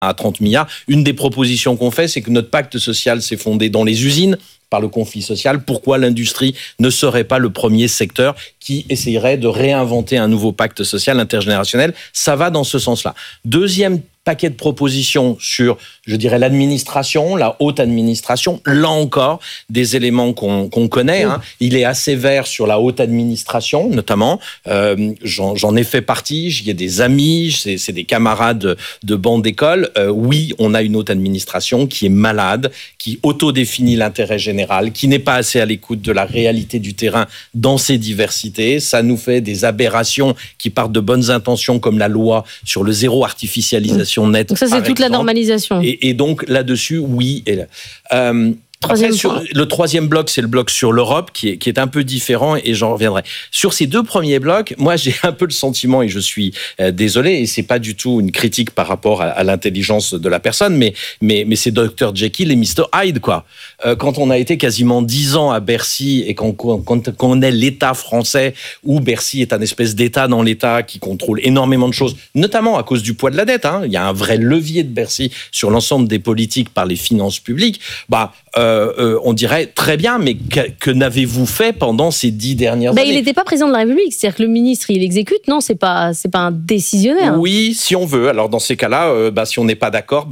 à 30 milliards. Une des propositions qu'on fait, c'est que notre pacte social s'est fondé dans les usines, par le conflit social. Pourquoi l'industrie ne serait pas le premier secteur qui essayerait de réinventer un nouveau pacte social intergénérationnel? Ça va dans ce sens-là. Deuxième paquet de propositions sur, je dirais, l'administration, la haute administration. Là encore, des éléments qu'on connaît. Hein. Il est assez vert sur la haute administration, notamment. J'en ai fait partie. J'y ai des amis, c'est des camarades de banc d'école. Oui, on a une haute administration qui est malade, qui autodéfinit l'intérêt général, qui n'est pas assez à l'écoute de la réalité du terrain dans ses diversités. Ça nous fait des aberrations qui partent de bonnes intentions, comme la loi sur le zéro artificialisation nette. Donc ça, c'est toute la normalisation. Et donc, là-dessus, oui. Le troisième bloc, c'est le bloc sur l'Europe, qui est un peu différent, et j'en reviendrai. Sur ces deux premiers blocs, moi, j'ai un peu le sentiment, et je suis désolé, et c'est pas du tout une critique par rapport à l'intelligence de la personne, mais c'est Dr Jekyll et Mr Hyde, quoi. Quand on a été quasiment 10 ans à Bercy, et qu'on est l'État français, où Bercy est un espèce d'État dans l'État qui contrôle énormément de choses, notamment à cause du poids de la dette, hein. Il y a un vrai levier de Bercy sur l'ensemble des politiques par les finances publiques. On dirait très bien, mais que n'avez-vous fait pendant ces 10 dernières années? Il n'était pas président de la République, c'est-à-dire que le ministre, il exécute, non? C'est pas un décisionnaire. Oui, si on veut. Alors dans ces cas-là, si on n'est pas d'accord,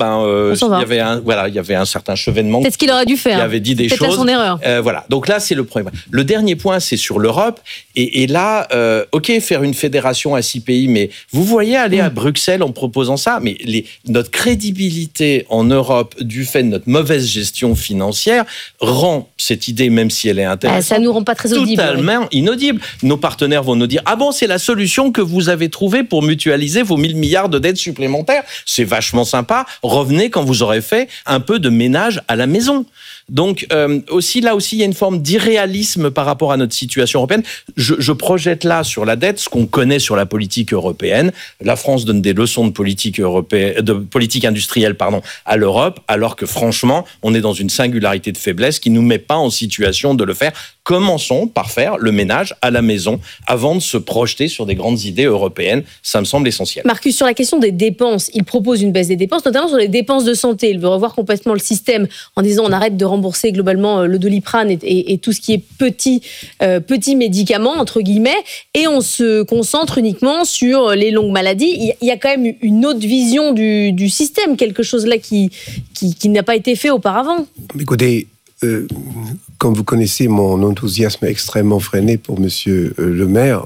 il y avait un certain Chevènement. C'est ce qu'il aurait dû faire. Qui avait dit des choses. C'était son erreur. Voilà. Donc là, c'est le premier. Le dernier point, c'est sur l'Europe. Et là, faire une fédération à 6 pays, mais vous voyez aller à Bruxelles en proposant ça, mais notre crédibilité en Europe, du fait de notre mauvaise gestion financière, rend cette idée, même si elle est intéressante, ça nous rend pas très audible, totalement inaudible. Nos partenaires vont nous dire: ah bon, c'est la solution que vous avez trouvée pour mutualiser vos 1000 milliards de dettes supplémentaires. C'est vachement sympa. Revenez quand vous aurez fait un peu de ménage à la maison. Donc, là aussi, il y a une forme d'irréalisme par rapport à notre situation européenne. Je projette là sur la dette ce qu'on connaît sur la politique européenne. La France donne des leçons de politique industrielle, à l'Europe, alors que franchement, on est dans une singularité de faiblesse qui nous met pas en situation de le faire. Commençons par faire le ménage à la maison avant de se projeter sur des grandes idées européennes. Ça me semble essentiel. Marcus, sur la question des dépenses, il propose une baisse des dépenses, notamment sur les dépenses de santé. Il veut revoir complètement le système en disant on arrête de rembourser globalement le Doliprane et tout ce qui est petits médicaments, entre guillemets, et on se concentre uniquement sur les longues maladies. Il y a quand même une autre vision du système, quelque chose là qui n'a pas été fait auparavant. Écoutez, comme vous connaissez mon enthousiasme extrêmement freiné pour Monsieur le maire,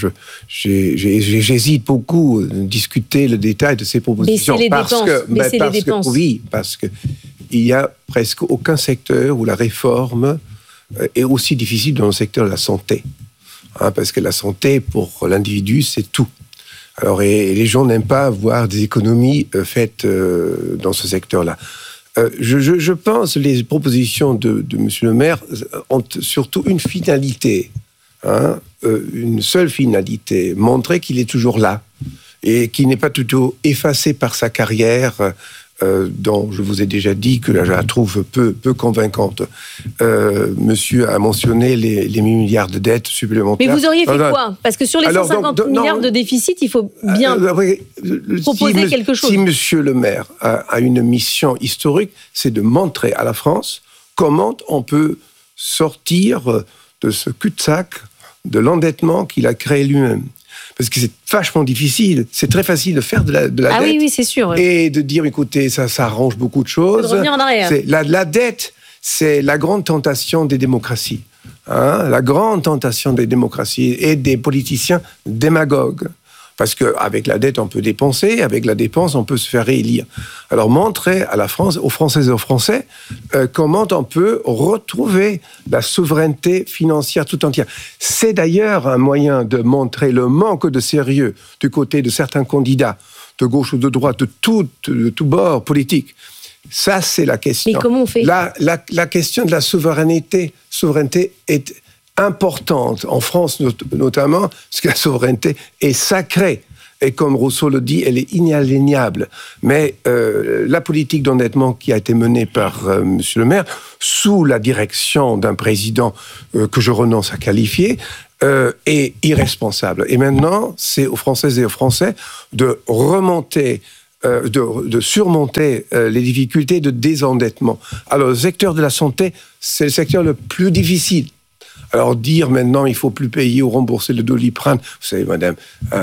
j'hésite beaucoup à discuter le détail de ces propositions. Baisser les dépenses. Oui, parce que il y a presque aucun secteur où la réforme est aussi difficile dans le secteur de la santé. Parce que la santé, pour l'individu, c'est tout. Alors, et les gens n'aiment pas voir des économies faites dans ce secteur-là. Je pense que les propositions de Monsieur le maire ont surtout une finalité, une seule finalité, montrer qu'il est toujours là et qu'il n'est pas plutôt effacé par sa carrière, dont je vous ai déjà dit que je la trouve peu convaincante. Monsieur a mentionné les milliards de dettes supplémentaires. Mais vous auriez fait quoi? Parce que sur les 150 milliards de déficit, il faut bien proposer quelque chose. Si Monsieur le maire a une mission historique, c'est de montrer à la France comment on peut sortir de ce cul-de-sac de l'endettement qu'il a créé lui-même. Parce que c'est vachement difficile. C'est très facile de faire de la dette. Oui, c'est sûr. Et de dire, écoutez, ça arrange beaucoup de choses. De revenir en arrière. La dette, c'est la grande tentation des démocraties. La grande tentation des démocraties et des politiciens démagogues. Parce qu'avec la dette, on peut dépenser, avec la dépense, on peut se faire réélire. Alors, montrer à la France, aux Françaises et aux Français, comment on peut retrouver la souveraineté financière tout entière. C'est d'ailleurs un moyen de montrer le manque de sérieux du côté de certains candidats, de gauche ou de droite, de tout bord politique. Ça, c'est la question. Mais comment on fait ? La question de la souveraineté est importante, en France notamment, parce que la souveraineté est sacrée. Et comme Rousseau le dit, elle est inaliénable. Mais la politique d'endettement qui a été menée par Monsieur le maire, sous la direction d'un président que je renonce à qualifier, est irresponsable. Et maintenant, c'est aux Françaises et aux Français de remonter de surmonter les difficultés de désendettement. Alors, le secteur de la santé, c'est le secteur le plus difficile. Alors, dire maintenant, il ne faut plus payer ou rembourser le Doliprane, vous savez, madame,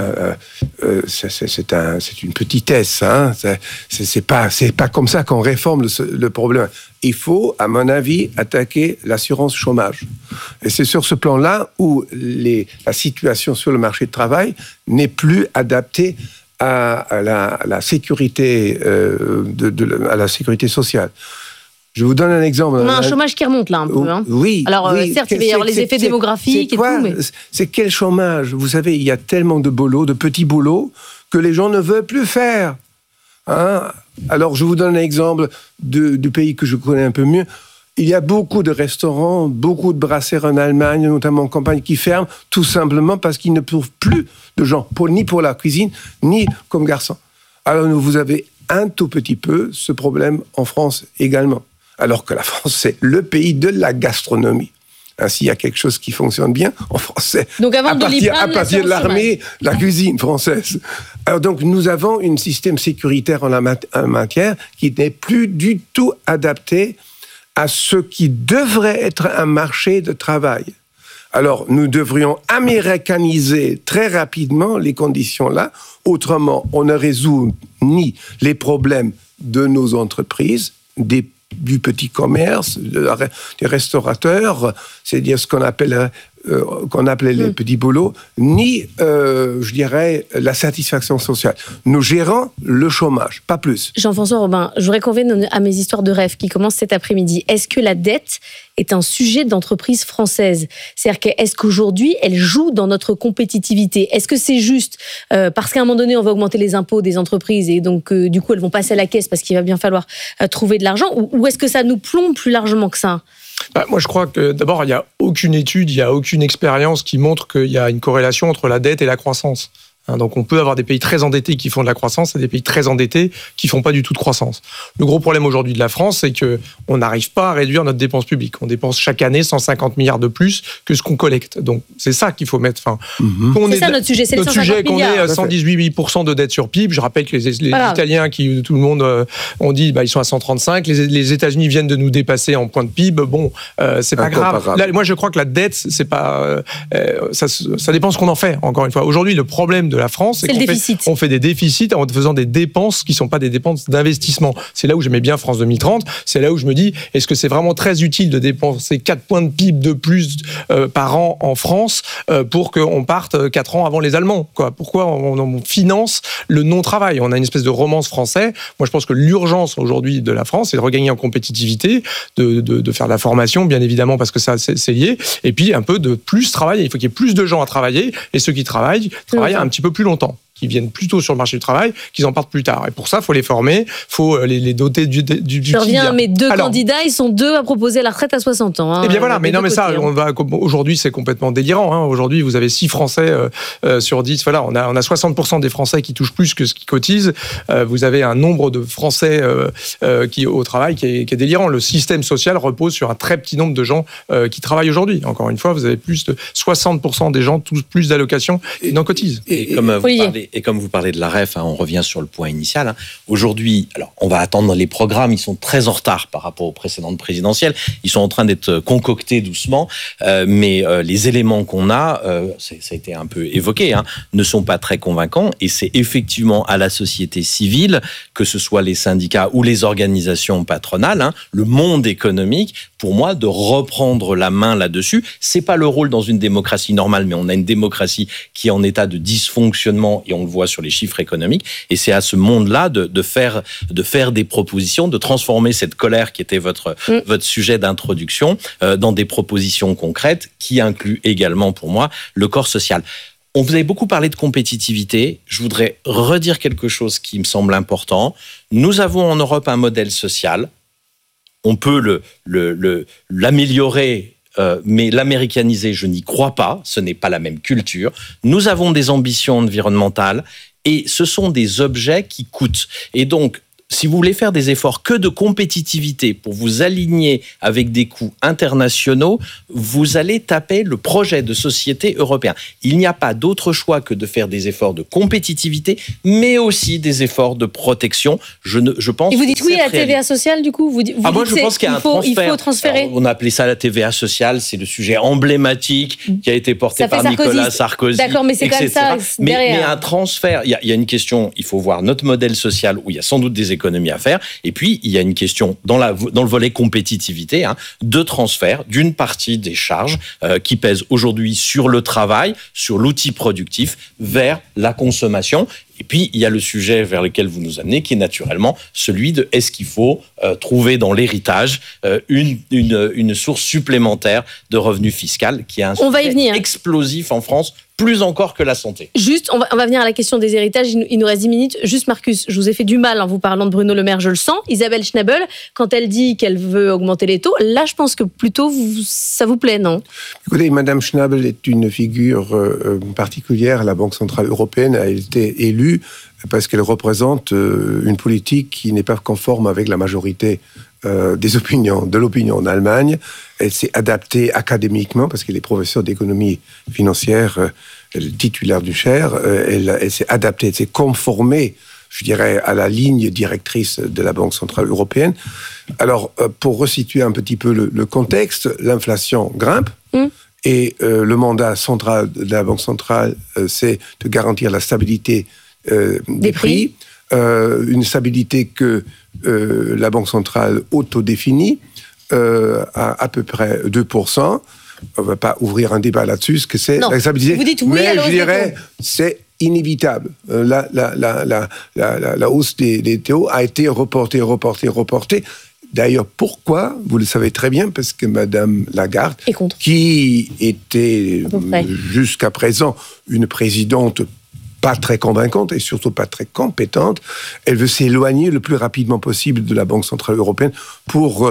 c'est une petitesse. Hein, c'est pas comme ça qu'on réforme le problème. Il faut, à mon avis, attaquer l'assurance chômage. Et c'est sur ce plan-là où la situation sur le marché du travail n'est plus adaptée à la sécurité, à la sécurité sociale. Je vous donne un exemple. On a un chômage qui remonte là un peu. Hein. Oui. Alors certes, il va y avoir les effets démographiques et tout, mais... C'est quel chômage ? Vous savez, il y a tellement de boulots, de petits boulots, que les gens ne veulent plus faire. Hein ? Alors, je vous donne un exemple du pays que je connais un peu mieux. Il y a beaucoup de restaurants, beaucoup de brasseries en Allemagne, notamment en campagne, qui ferment tout simplement parce qu'ils ne trouvent plus de gens, ni pour la cuisine, ni comme garçons. Alors, vous avez un tout petit peu ce problème en France également. Alors que la France, c'est le pays de la gastronomie. S'il y a quelque chose qui fonctionne bien en français, donc avant à partir de l'armée, la cuisine française. Alors donc nous avons un système sécuritaire en la matière qui n'est plus du tout adapté à ce qui devrait être un marché de travail. Alors nous devrions américaniser très rapidement les conditions là. Autrement, on ne résout ni les problèmes de nos entreprises, du petit commerce, des restaurateurs, c'est-à-dire ce qu'on appelle les petits boulots, ni, je dirais, la satisfaction sociale. Nous gérons le chômage, pas plus. Jean-François Robin, je voudrais qu'on vienne à mes histoires de rêve qui commencent cet après-midi. Est-ce que la dette est un sujet d'entreprise française ? C'est-à-dire est-ce qu'aujourd'hui, elle joue dans notre compétitivité ? Est-ce que c'est juste parce qu'à un moment donné, on va augmenter les impôts des entreprises et donc, du coup, elles vont passer à la caisse parce qu'il va bien falloir trouver de l'argent ? Ou est-ce que ça nous plombe plus largement que ça ? Moi, je crois que d'abord, il n'y a aucune étude, il n'y a aucune expérience qui montre qu'il y a une corrélation entre la dette et la croissance. Donc on peut avoir des pays très endettés qui font de la croissance et des pays très endettés qui font pas du tout de croissance. Le gros problème aujourd'hui de la France, c'est que on n'arrive pas à réduire notre dépense publique. On dépense chaque année 150 milliards de plus que ce qu'on collecte. Donc c'est ça qu'il faut mettre fin. C'est ça notre sujet, c'est les 150 milliards. Qu'on est à 118% de dette sur PIB. Je rappelle que les Italiens, qui tout le monde ont dit, ils sont à 135. Les États-Unis viennent de nous dépasser en point de PIB. Bon, c'est pas grave. Là, moi, je crois que la dette, c'est pas, ça dépend ce qu'on en fait. Encore une fois, aujourd'hui, le problème de la France, c'est qu'on fait des déficits en faisant des dépenses qui ne sont pas des dépenses d'investissement. C'est là où j'aimais bien France 2030. C'est là où je me dis, est-ce que c'est vraiment très utile de dépenser 4 points de PIB de plus par an en France pour qu'on parte 4 ans avant les Allemands, quoi ? Pourquoi on finance le non-travail ? On a une espèce de romance français. Moi, je pense que l'urgence aujourd'hui de la France, c'est de regagner en compétitivité, de faire de la formation, bien évidemment, parce que ça, c'est lié. Et puis, un peu de plus travailler. Il faut qu'il y ait plus de gens à travailler. Et ceux qui travaillent un petit peu plus longtemps, qui viennent plus tôt sur le marché du travail, qu'ils en partent plus tard. Et pour ça, il faut les former, il faut les doter du Je reviens à mes deux candidats, ils sont 2 à proposer la retraite à 60 ans. Eh bien voilà, mais ça, aujourd'hui, c'est complètement délirant. Aujourd'hui, vous avez 6 Français sur 10. Voilà, on a 60% des Français qui touchent plus que ce qu'ils cotisent. Vous avez un nombre de Français au travail qui est délirant. Le système social repose sur un très petit nombre de gens qui travaillent aujourd'hui. Encore une fois, vous avez plus de 60% des gens touchent plus d'allocations et n'en cotisent. Et comme vous parlez de la REF, on revient sur le point initial. Aujourd'hui, alors on va attendre les programmes, ils sont très en retard par rapport aux précédentes présidentielles. Ils sont en train d'être concoctés doucement, mais les éléments qu'on a, ça a été un peu évoqué, ne sont pas très convaincants. Et c'est effectivement à la société civile, que ce soit les syndicats ou les organisations patronales, le monde économique, pour moi, de reprendre la main là-dessus. C'est pas le rôle dans une démocratie normale, mais on a une démocratie qui est en état de dysfonctionnement et on le voit sur les chiffres économiques. Et c'est à ce monde-là de faire des propositions, de transformer cette colère qui était votre sujet d'introduction dans des propositions concrètes qui incluent également, pour moi, le corps social. Vous avez beaucoup parlé de compétitivité. Je voudrais redire quelque chose qui me semble important. Nous avons en Europe un modèle social. On peut l'améliorer, mais l'américaniser, je n'y crois pas. Ce n'est pas la même culture. Nous avons des ambitions environnementales et ce sont des objets qui coûtent. Et donc, si vous voulez faire des efforts que de compétitivité pour vous aligner avec des coûts internationaux, vous allez taper le projet de société européen. Il n'y a pas d'autre choix que de faire des efforts de compétitivité, mais aussi des efforts de protection. Je pense. Et vous dites oui à la TVA sociale, du coup, vous dites moi, je pense qu'il y a un transfert. Il faut transférer. Alors, on a appelé ça la TVA sociale. C'est le sujet emblématique qui a été porté par Nicolas Sarkozy. D'accord, mais c'est comme ça. Mais un transfert. Il y a une question. Il faut voir notre modèle social où il y a sans doute des économies à faire. Et puis, il y a une question dans le volet compétitivité, de transfert d'une partie des charges qui pèsent aujourd'hui sur le travail, sur l'outil productif, vers la consommation. Et puis, il y a le sujet vers lequel vous nous amenez, qui est naturellement celui de est-ce qu'il faut trouver dans l'héritage une source supplémentaire de revenus fiscal, qui est un sujet explosif en France, plus encore que la santé. Juste, on va venir à la question des héritages. Il nous reste 10 minutes. Juste, Marcus, je vous ai fait du mal en vous parlant de Bruno Le Maire, je le sens. Isabelle Schnabel, quand elle dit qu'elle veut augmenter les taux, là, je pense que plutôt, ça vous plaît, non? Écoutez, Madame Schnabel est une figure particulière à la Banque Centrale Européenne. Elle a été élue parce qu'elle représente une politique qui n'est pas conforme avec la majorité de l'opinion en Allemagne. Elle s'est adaptée académiquement, parce qu'elle est professeure d'économie financière, elle est titulaire du Cher, elle s'est adaptée, elle s'est conformée, je dirais, à la ligne directrice de la Banque Centrale Européenne. Alors, pour resituer un petit peu le contexte, l'inflation grimpe, et le mandat central de la Banque Centrale, c'est de garantir la stabilité des prix. Une stabilité que la Banque centrale autodéfinit à peu près 2%. On ne va pas ouvrir un débat là-dessus, ce que c'est la stabilité. Vous dites oui, mais je dirais, c'est inévitable. La hausse des taux a été reportée. D'ailleurs, pourquoi? Vous le savez très bien, parce que Madame Lagarde, qui était jusqu'à présent une présidente pas très convaincante et surtout pas très compétente, elle veut s'éloigner le plus rapidement possible de la Banque Centrale Européenne pour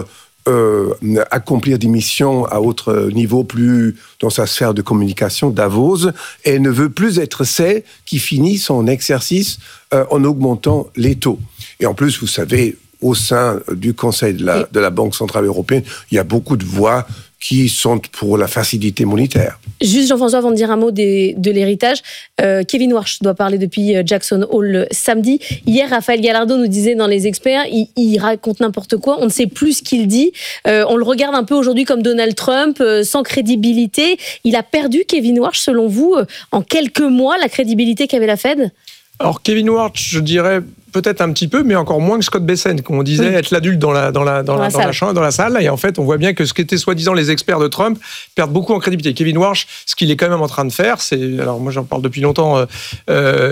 accomplir des missions à autre niveau, plus dans sa sphère de communication, Davos. Elle ne veut plus être celle qui finit son exercice en augmentant les taux. Et en plus, vous savez, au sein du Conseil de la Banque Centrale Européenne, il y a beaucoup de voix qui sont pour la facilité monétaire. Juste, Jean-François, avant de dire un mot de l'héritage, Kevin Warsh doit parler depuis Jackson Hole samedi. Hier, Raphaël Gallardo nous disait dans Les Experts, il raconte n'importe quoi, on ne sait plus ce qu'il dit. On le regarde un peu aujourd'hui comme Donald Trump, sans crédibilité. Il a perdu, Kevin Warsh, selon vous, en quelques mois, la crédibilité qu'avait la Fed? Alors, Kevin Warsh, je dirais peut-être un petit peu, mais encore moins que Scott Bessent, comme on disait, être l'adulte dans la salle. Et en fait, on voit bien que ce qu'étaient soi-disant les experts de Trump perdent beaucoup en crédibilité. Kevin Warsh, ce qu'il est quand même en train de faire, c'est, alors moi j'en parle depuis longtemps, ça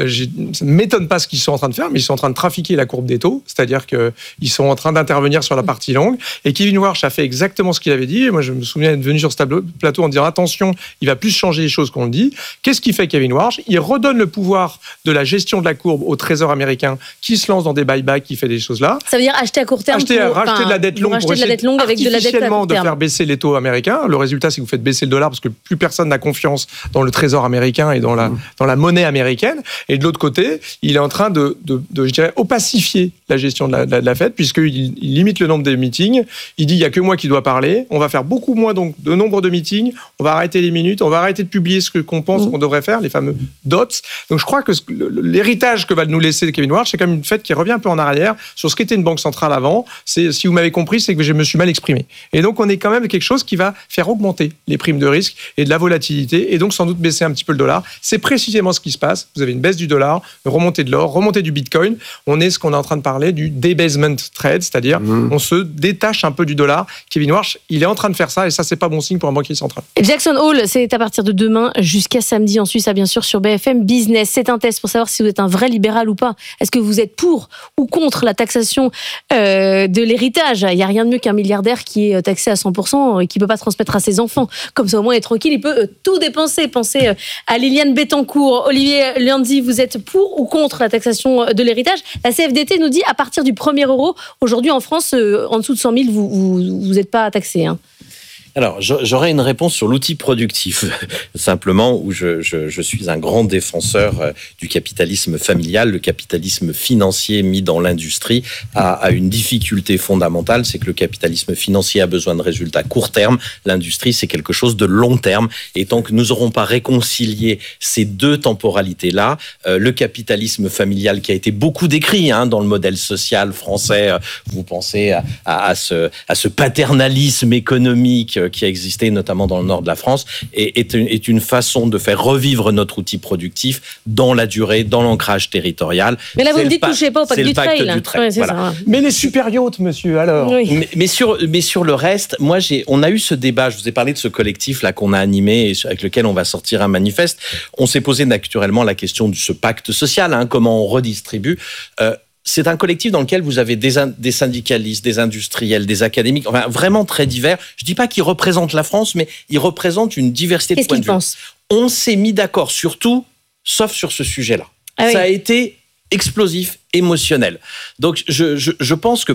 ne m'étonne pas ce qu'ils sont en train de faire, mais ils sont en train de trafiquer la courbe des taux, c'est-à-dire qu'ils sont en train d'intervenir sur la partie longue. Et Kevin Warsh a fait exactement ce qu'il avait dit. Et moi, je me souviens d'être venu sur ce plateau en disant attention, il va plus changer les choses qu'on le dit. Qu'est-ce qu'il fait, Kevin Warsh? Il redonne le pouvoir de la gestion de la courbe au Trésor américain, qui se lance dans des buybacks, qui fait des choses-là. Ça veut dire acheter à court terme, racheter de la dette longue pour essayer avec de la dette à court terme, de faire baisser les taux américains. Le résultat, c'est que vous faites baisser le dollar parce que plus personne n'a confiance dans le Trésor américain et dans la monnaie américaine. Et de l'autre côté, il est en train de je dirais, opacifier la gestion de la Fed, puisqu'il limite le nombre des meetings. Il dit il n'y a que moi qui dois parler. On va faire beaucoup moins donc de nombre de meetings. On va arrêter les minutes. On va arrêter de publier ce qu'on pense qu'on devrait faire, les fameux dots. Donc je crois que l'héritage que va nous laisser Kevin Warsh, c'est comme une Fed qui revient un peu en arrière sur ce qu'était une banque centrale avant. C'est, si vous m'avez compris, c'est que je me suis mal exprimé. Et donc, on est quand même quelque chose qui va faire augmenter les primes de risque et de la volatilité, et donc sans doute baisser un petit peu le dollar. C'est précisément ce qui se passe. Vous avez une baisse du dollar, une remontée de l'or, remontée du bitcoin. On est ce qu'on est en train de parler du debasement trade, c'est-à-dire on se détache un peu du dollar. Kevin Warsh, il est en train de faire ça, et ça, c'est pas bon signe pour un banquier central. Jackson Hole, c'est à partir de demain jusqu'à samedi en Suisse, bien sûr, sur BFM Business. C'est un test pour savoir si vous êtes un vrai libéral ou pas. Est-ce que vous êtes pour ou contre la taxation de l'héritage? Il n'y a rien de mieux qu'un milliardaire qui est taxé à 100% et qui ne peut pas transmettre à ses enfants. Comme ça, au moins, il est tranquille, il peut tout dépenser. Pensez à Liliane Bettencourt. Olivier Lianzi, vous êtes pour ou contre la taxation de l'héritage? La CFDT nous dit, à partir du 1er euro, aujourd'hui en France, en dessous de 100 000, vous n'êtes pas taxé. Alors, j'aurais une réponse sur l'outil productif, simplement, où je suis un grand défenseur du capitalisme familial. Le capitalisme financier mis dans l'industrie a une difficulté fondamentale, c'est que le capitalisme financier a besoin de résultats court terme. L'industrie, c'est quelque chose de long terme. Et tant que nous n'aurons pas réconcilié ces deux temporalités-là, le capitalisme familial qui a été beaucoup décrit dans le modèle social français, vous pensez à ce paternalisme économique qui a existé notamment dans le nord de la France, est une façon de faire revivre notre outil productif dans la durée, dans l'ancrage territorial. Mais là, vous me dites, touchez pas au pacte du trail. Ouais, voilà. Mais les super yachts, monsieur, alors. Oui. Mais sur le reste, on a eu ce débat, je vous ai parlé de ce collectif là qu'on a animé et avec lequel on va sortir un manifeste. On s'est posé naturellement la question de ce pacte social, comment on redistribue. C'est un collectif dans lequel vous avez des syndicalistes, des industriels, des académiques, enfin vraiment très divers. Je dis pas qu'ils représentent la France, mais ils représentent une diversité de points de vue. Qu'est-ce qu'ils pensent ? On s'est mis d'accord sur tout, sauf sur ce sujet-là. Ah oui. Ça a été explosif, émotionnel. Donc je pense que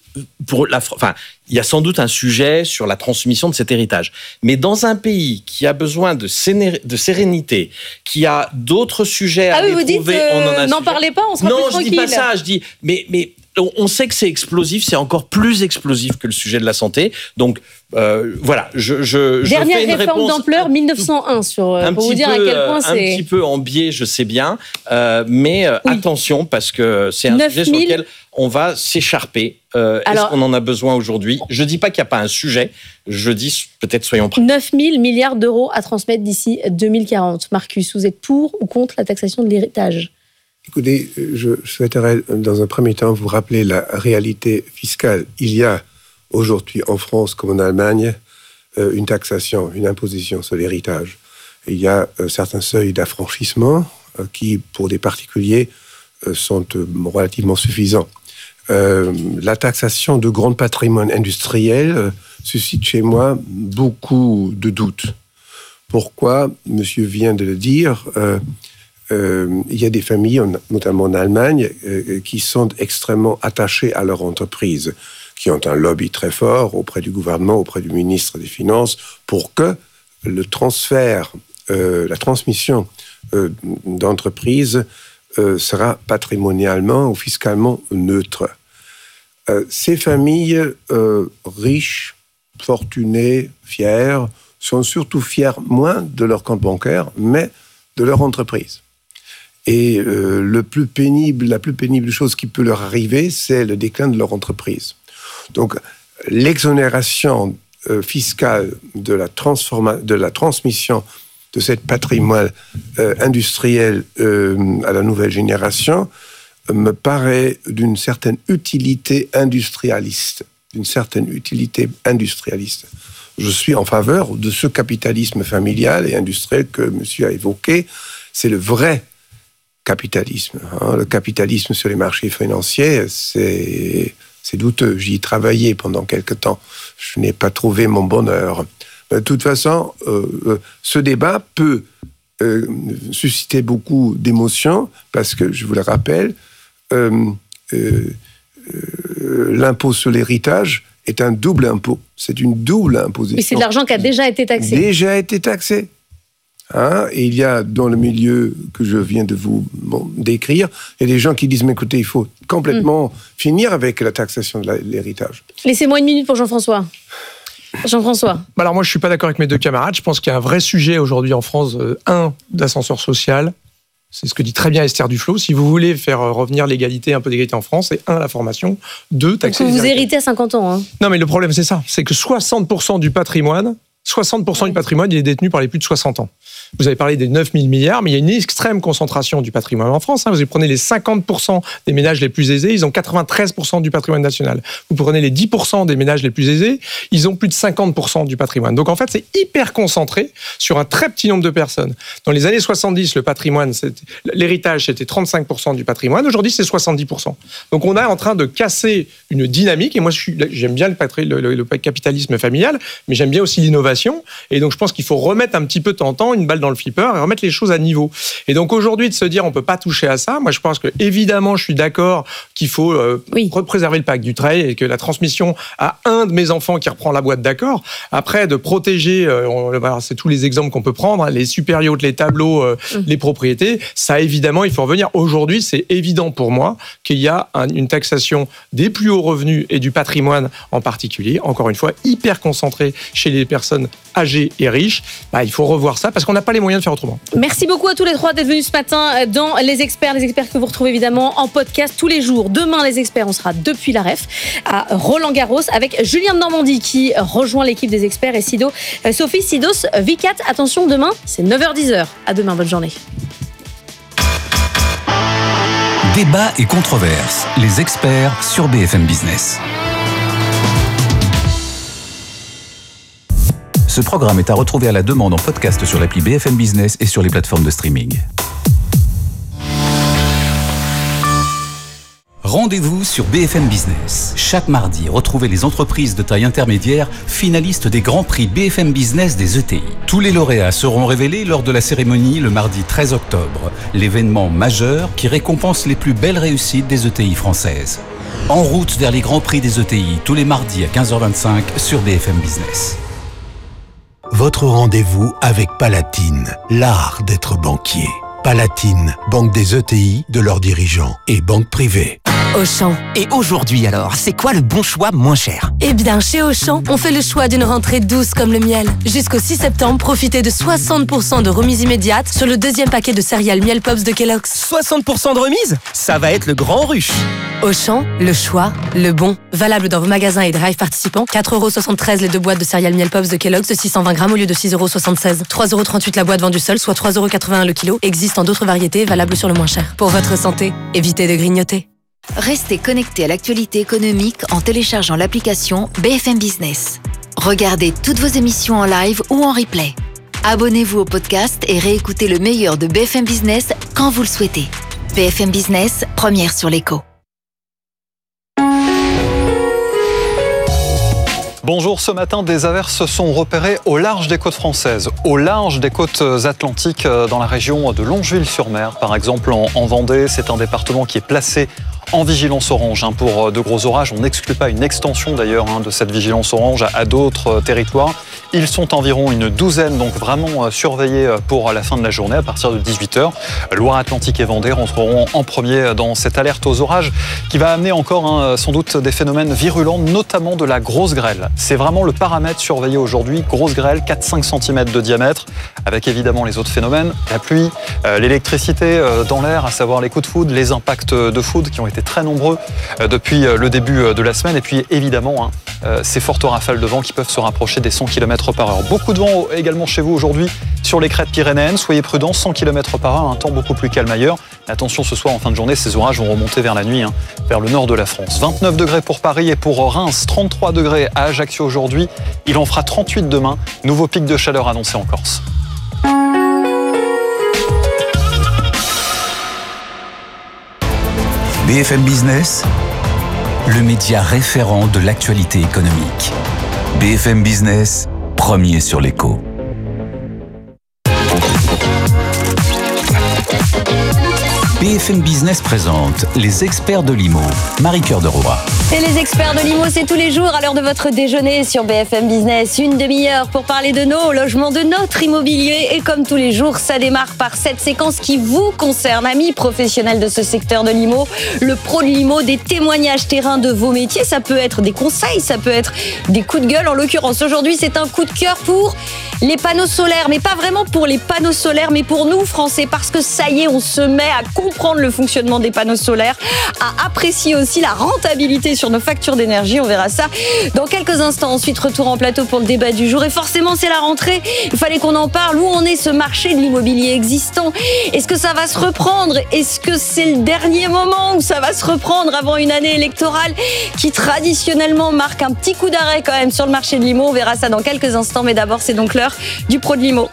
il y a sans doute un sujet sur la transmission de cet héritage. Mais dans un pays qui a besoin de sérénité, qui a d'autres sujets à éprouver, vous dites, n'en parlez pas, on sera plus tranquille. Non, je dis pas ça. Je dis, mais on sait que c'est explosif, c'est encore plus explosif que le sujet de la santé. Donc voilà, je dernière fais une réforme réponse d'ampleur 1901 pour vous dire à quel point c'est un petit peu en biais, je sais bien, mais oui. Attention parce que c'est un sujet sur lequel on va s'écharper. Est-ce qu'on en a besoin aujourd'hui ? Je dis pas qu'il n'y a pas un sujet, je dis peut-être soyons prêts. 9 000 milliards d'euros à transmettre d'ici 2040. Marcus, vous êtes pour ou contre la taxation de l'héritage ? Écoutez, je souhaiterais dans un premier temps vous rappeler la réalité fiscale. Il y a aujourd'hui en France comme en Allemagne une taxation, une imposition sur l'héritage. Il y a certains seuils d'affranchissement qui, pour des particuliers, sont relativement suffisants. La taxation de grands patrimoines industriels suscite chez moi beaucoup de doutes. Pourquoi ? Monsieur vient de le dire. Il y a des familles, notamment en Allemagne, qui sont extrêmement attachées à leur entreprise, qui ont un lobby très fort auprès du gouvernement, auprès du ministre des Finances, pour que le transfert, la transmission d'entreprise sera patrimonialement ou fiscalement neutre. Ces familles riches, fortunées, fières, sont surtout fières moins de leur compte bancaire, mais de leur entreprise. Et la plus pénible chose qui peut leur arriver, c'est le déclin de leur entreprise. Donc, l'exonération fiscale de la transmission de cette patrimoine industriel à la nouvelle génération me paraît d'une certaine utilité industrialiste. Je suis en faveur de ce capitalisme familial et industriel que monsieur a évoqué. C'est le vrai capitalisme. Le capitalisme sur les marchés financiers, c'est douteux. J'y ai travaillé pendant quelque temps. Je n'ai pas trouvé mon bonheur. De toute façon, ce débat peut susciter beaucoup d'émotions parce que, je vous le rappelle, l'impôt sur l'héritage est un double impôt. C'est une double imposition. Mais c'est de l'argent qui a déjà été taxé. Et il y a dans le milieu que je viens de vous décrire, il y a des gens qui disent, mais écoutez, il faut complètement finir avec la taxation de l'héritage. Laissez-moi une minute pour Jean-François. Jean-François. Alors moi, je ne suis pas d'accord avec mes deux camarades. Je pense qu'il y a un vrai sujet aujourd'hui en France, d'ascenseur social. C'est ce que dit très bien Esther Duflo. Si vous voulez faire revenir l'égalité, un peu d'égalité en France, c'est 1, la formation, 2, taxer les héritages. Vous héritez à 50 ans. Non, mais le problème, c'est ça. C'est que 60% du patrimoine, il est détenu par les plus de 60 ans. Vous avez parlé des 9 000 milliards, mais il y a une extrême concentration du patrimoine en France. Vous prenez les 50% des ménages les plus aisés, ils ont 93% du patrimoine national. Vous prenez les 10% des ménages les plus aisés, ils ont plus de 50% du patrimoine. Donc en fait, c'est hyper concentré sur un très petit nombre de personnes. Dans les années 70, l'héritage, c'était 35% du patrimoine. Aujourd'hui, c'est 70%. Donc on est en train de casser une dynamique. Et moi, j'aime bien le capitalisme familial, mais j'aime bien aussi l'innovation. d'innovation. Et donc, je pense qu'il faut remettre un petit peu de temps en temps une balle dans le flipper et remettre les choses à niveau. Et donc, aujourd'hui, de se dire on peut pas toucher à ça, moi, je pense que évidemment, je suis d'accord qu'il faut préserver le pack du trail et que la transmission à un de mes enfants qui reprend la boîte, d'accord. Après, de protéger, c'est tous les exemples qu'on peut prendre, hein, les super yachts, les tableaux, les propriétés, ça, évidemment, il faut revenir. Aujourd'hui, c'est évident pour moi qu'il y a une taxation des plus hauts revenus et du patrimoine en particulier, encore une fois, hyper concentré chez les personnes âgées et riches. Il faut revoir ça parce qu'on n'a pas les moyens de faire autrement. Merci beaucoup à tous les trois d'être venus ce matin dans Les Experts que vous retrouvez évidemment en podcast tous les jours. Demain, Les Experts, on sera depuis la REF à Roland-Garros avec Julien de Normandie qui rejoint l'équipe des Experts et Sophie Sidos Vicat. Attention, demain, c'est 9h-10h. À demain, bonne journée. Débat et controverses. Les Experts sur BFM Business. Ce programme est à retrouver à la demande en podcast sur l'appli BFM Business et sur les plateformes de streaming. Rendez-vous sur BFM Business. Chaque mardi, retrouvez les entreprises de taille intermédiaire finalistes des Grands Prix BFM Business des ETI. Tous les lauréats seront révélés lors de la cérémonie le mardi 13 octobre, l'événement majeur qui récompense les plus belles réussites des ETI françaises. En route vers les Grands Prix des ETI, tous les mardis à 15h25 sur BFM Business. Votre rendez-vous avec Palatine, l'art d'être banquier. Palatine, banque des ETI, de leurs dirigeants et banque privée. Auchan. Et aujourd'hui alors, c'est quoi le bon choix moins cher ? Eh bien, chez Auchan, on fait le choix d'une rentrée douce comme le miel. Jusqu'au 6 septembre, profitez de 60% de remise immédiate sur le deuxième paquet de céréales Miel Pops de Kellogg's. 60% de remise ? Ça va être le grand rush. Auchan, le choix, le bon. Valable dans vos magasins et drive participants. 4,73€ les 2 boîtes de céréales Miel Pops de Kellogg's de 620 grammes au lieu de 6,76€. 3,38€ la boîte vendue seule, soit 3,81€ le kilo. Existent d'autres variétés valables sur le moins cher. Pour votre santé, évitez de grignoter. Restez connectés à l'actualité économique en téléchargeant l'application BFM Business. Regardez toutes vos émissions en live ou en replay. Abonnez-vous au podcast et réécoutez le meilleur de BFM Business quand vous le souhaitez. BFM Business, première sur l'écho. Bonjour, ce matin, des averses sont repérées au large des côtes françaises, au large des côtes atlantiques dans la région de Longeville-sur-Mer. Par exemple, en Vendée, c'est un département qui est placé en vigilance orange pour de gros orages. On n'exclut pas une extension d'ailleurs de cette vigilance orange à d'autres territoires. Ils sont environ une douzaine, donc vraiment surveillés pour la fin de la journée à partir de 18h. Loire-Atlantique et Vendée rentreront en premier dans cette alerte aux orages qui va amener encore sans doute des phénomènes virulents, notamment de la grosse grêle. C'est vraiment le paramètre surveillé aujourd'hui. Grosse grêle, 4-5 cm de diamètre, avec évidemment les autres phénomènes, la pluie, l'électricité dans l'air, à savoir les coups de foudre, les impacts de foudre qui ont été très nombreux depuis le début de la semaine. Et puis évidemment, ces fortes rafales de vent qui peuvent se rapprocher des 100 km/h. Beaucoup de vent également chez vous aujourd'hui sur les crêtes pyrénéennes. Soyez prudents, 100 km/h, un temps beaucoup plus calme ailleurs. Mais attention, ce soir en fin de journée, ces orages vont remonter vers la nuit, vers le nord de la France. 29 degrés pour Paris et pour Reims, 33 degrés à Ajaccio aujourd'hui. Il en fera 38 demain. Nouveau pic de chaleur annoncé en Corse. BFM Business, le média référent de l'actualité économique. BFM Business, premier sur l'écho. BFM Business présente les experts de l'IMO. Marie-Cœur de Roy. Et les experts de l'IMO, c'est tous les jours à l'heure de votre déjeuner sur BFM Business. Une demi-heure pour parler de nos logements, de notre immobilier. Et comme tous les jours, ça démarre par cette séquence qui vous concerne, amis professionnels de ce secteur de l'IMO. Le pro de l'IMO, des témoignages terrain de vos métiers. Ça peut être des conseils, ça peut être des coups de gueule. En l'occurrence, aujourd'hui, c'est un coup de cœur pour les panneaux solaires. Mais pas vraiment pour les panneaux solaires, mais pour nous, Français. Parce que ça y est, on se met à comprendre le fonctionnement des panneaux solaires, à apprécier aussi la rentabilité sur nos factures d'énergie. On verra ça dans quelques instants. Ensuite, retour en plateau pour le débat du jour. Et forcément, c'est la rentrée. Il fallait qu'on en parle. Où en est ce marché de l'immobilier existant ? Est-ce que ça va se reprendre ? Est-ce que c'est le dernier moment où ça va se reprendre avant une année électorale qui traditionnellement marque un petit coup d'arrêt quand même sur le marché de l'IMO ? On verra ça dans quelques instants. Mais d'abord, c'est donc l'heure du pro de l'IMO.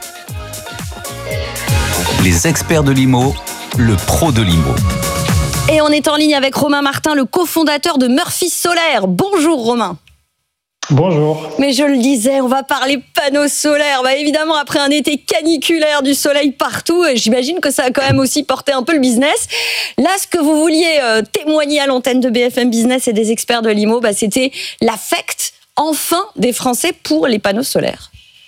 Les experts de l'IMO, le pro de l'IMO. Et on est en ligne avec Romain Martin, le cofondateur de Murphy Solaire. Bonjour Romain. Bonjour. Mais je le disais, on va parler panneaux solaires. Évidemment, après un été caniculaire, du soleil partout, j'imagine que ça a quand même aussi porté un peu le business. Là, ce que vous vouliez témoigner à l'antenne de BFM Business et des experts de l'IMO, c'était l'affect, enfin, des Français pour les panneaux solaires.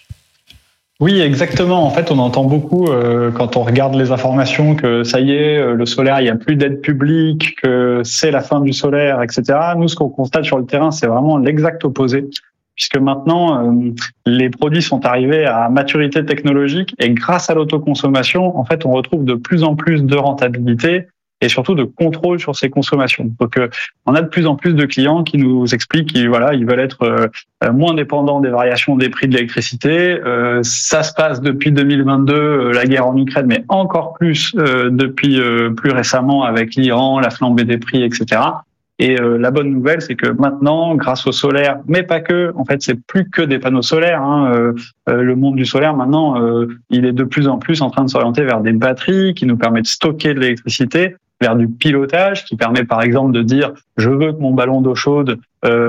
Oui, exactement. En fait, on entend beaucoup quand on regarde les informations que ça y est, le solaire, il n'y a plus d'aide publique, que c'est la fin du solaire, etc. Nous, ce qu'on constate sur le terrain, c'est vraiment l'exact opposé, puisque maintenant, les produits sont arrivés à maturité technologique et grâce à l'autoconsommation, en fait, on retrouve de plus en plus de rentabilité et surtout de contrôle sur ces consommations. Donc, on a de plus en plus de clients qui nous expliquent qu'ils veulent être moins dépendants des variations des prix de l'électricité. Ça se passe depuis 2022, la guerre en Ukraine, mais encore plus depuis plus récemment avec l'Iran, la flambée des prix, etc. Et la bonne nouvelle, c'est que maintenant, grâce au solaire, mais pas que, en fait, c'est plus que des panneaux solaires. Le monde du solaire, maintenant, il est de plus en plus en train de s'orienter vers des batteries qui nous permettent de stocker de l'électricité, vers du pilotage qui permet par exemple de dire je veux que mon ballon d'eau chaude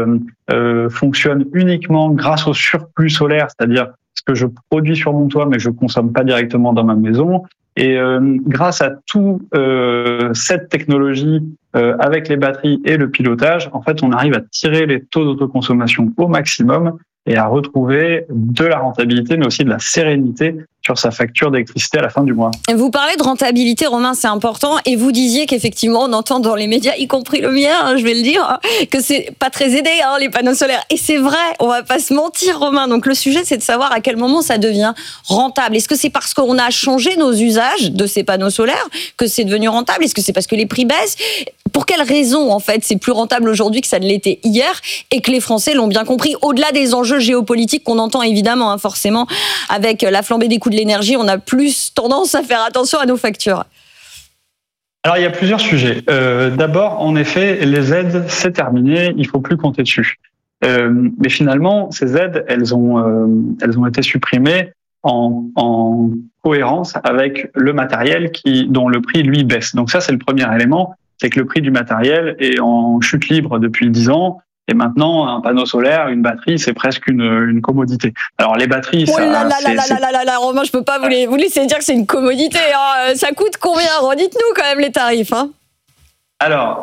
fonctionne uniquement grâce au surplus solaire, c'est-à-dire ce que je produis sur mon toit mais je consomme pas directement dans ma maison. Et grâce à tout cette technologie avec les batteries et le pilotage, en fait on arrive à tirer les taux d'autoconsommation au maximum et à retrouver de la rentabilité, mais aussi de la sérénité sur sa facture d'électricité à la fin du mois. Vous parlez de rentabilité, Romain, c'est important, et vous disiez qu'effectivement, on entend dans les médias, y compris le mien, je vais le dire, que c'est pas très aidé, les panneaux solaires. Et c'est vrai, on va pas se mentir, Romain. Donc le sujet, c'est de savoir à quel moment ça devient rentable. Est-ce que c'est parce qu'on a changé nos usages de ces panneaux solaires que c'est devenu rentable? Est-ce que c'est parce que les prix baissent? Pour quelles raisons, en fait, c'est plus rentable aujourd'hui que ça ne l'était hier et que les Français l'ont bien compris? Au-delà des enjeux géopolitiques qu'on entend évidemment, forcément, avec la flambée des coûts de l'énergie, on a plus tendance à faire attention à nos factures. Alors, il y a plusieurs sujets. D'abord, en effet, les aides, c'est terminé, il ne faut plus compter dessus. Mais finalement, ces aides, elles ont été supprimées en cohérence avec le matériel dont le prix, lui, baisse. Donc ça, c'est le premier élément. C'est que le prix du matériel est en chute libre depuis 10 ans. Et maintenant, un panneau solaire, une batterie, c'est presque une commodité. Alors, les batteries, Romain, je peux pas vous laisser dire que c'est une commodité. Ça coûte combien? Redites-nous quand même les tarifs. Alors,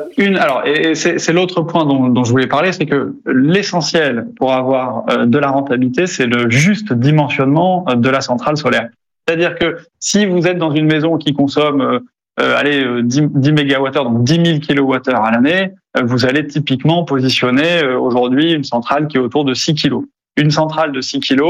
c'est l'autre point dont je voulais parler, c'est que l'essentiel pour avoir de la rentabilité, c'est le juste dimensionnement de la centrale solaire. C'est-à-dire que si vous êtes dans une maison qui consomme 10 MWh, donc 10 000 kWh à l'année, vous allez typiquement positionner aujourd'hui une centrale qui est autour de 6 kg. Une centrale de 6 kg,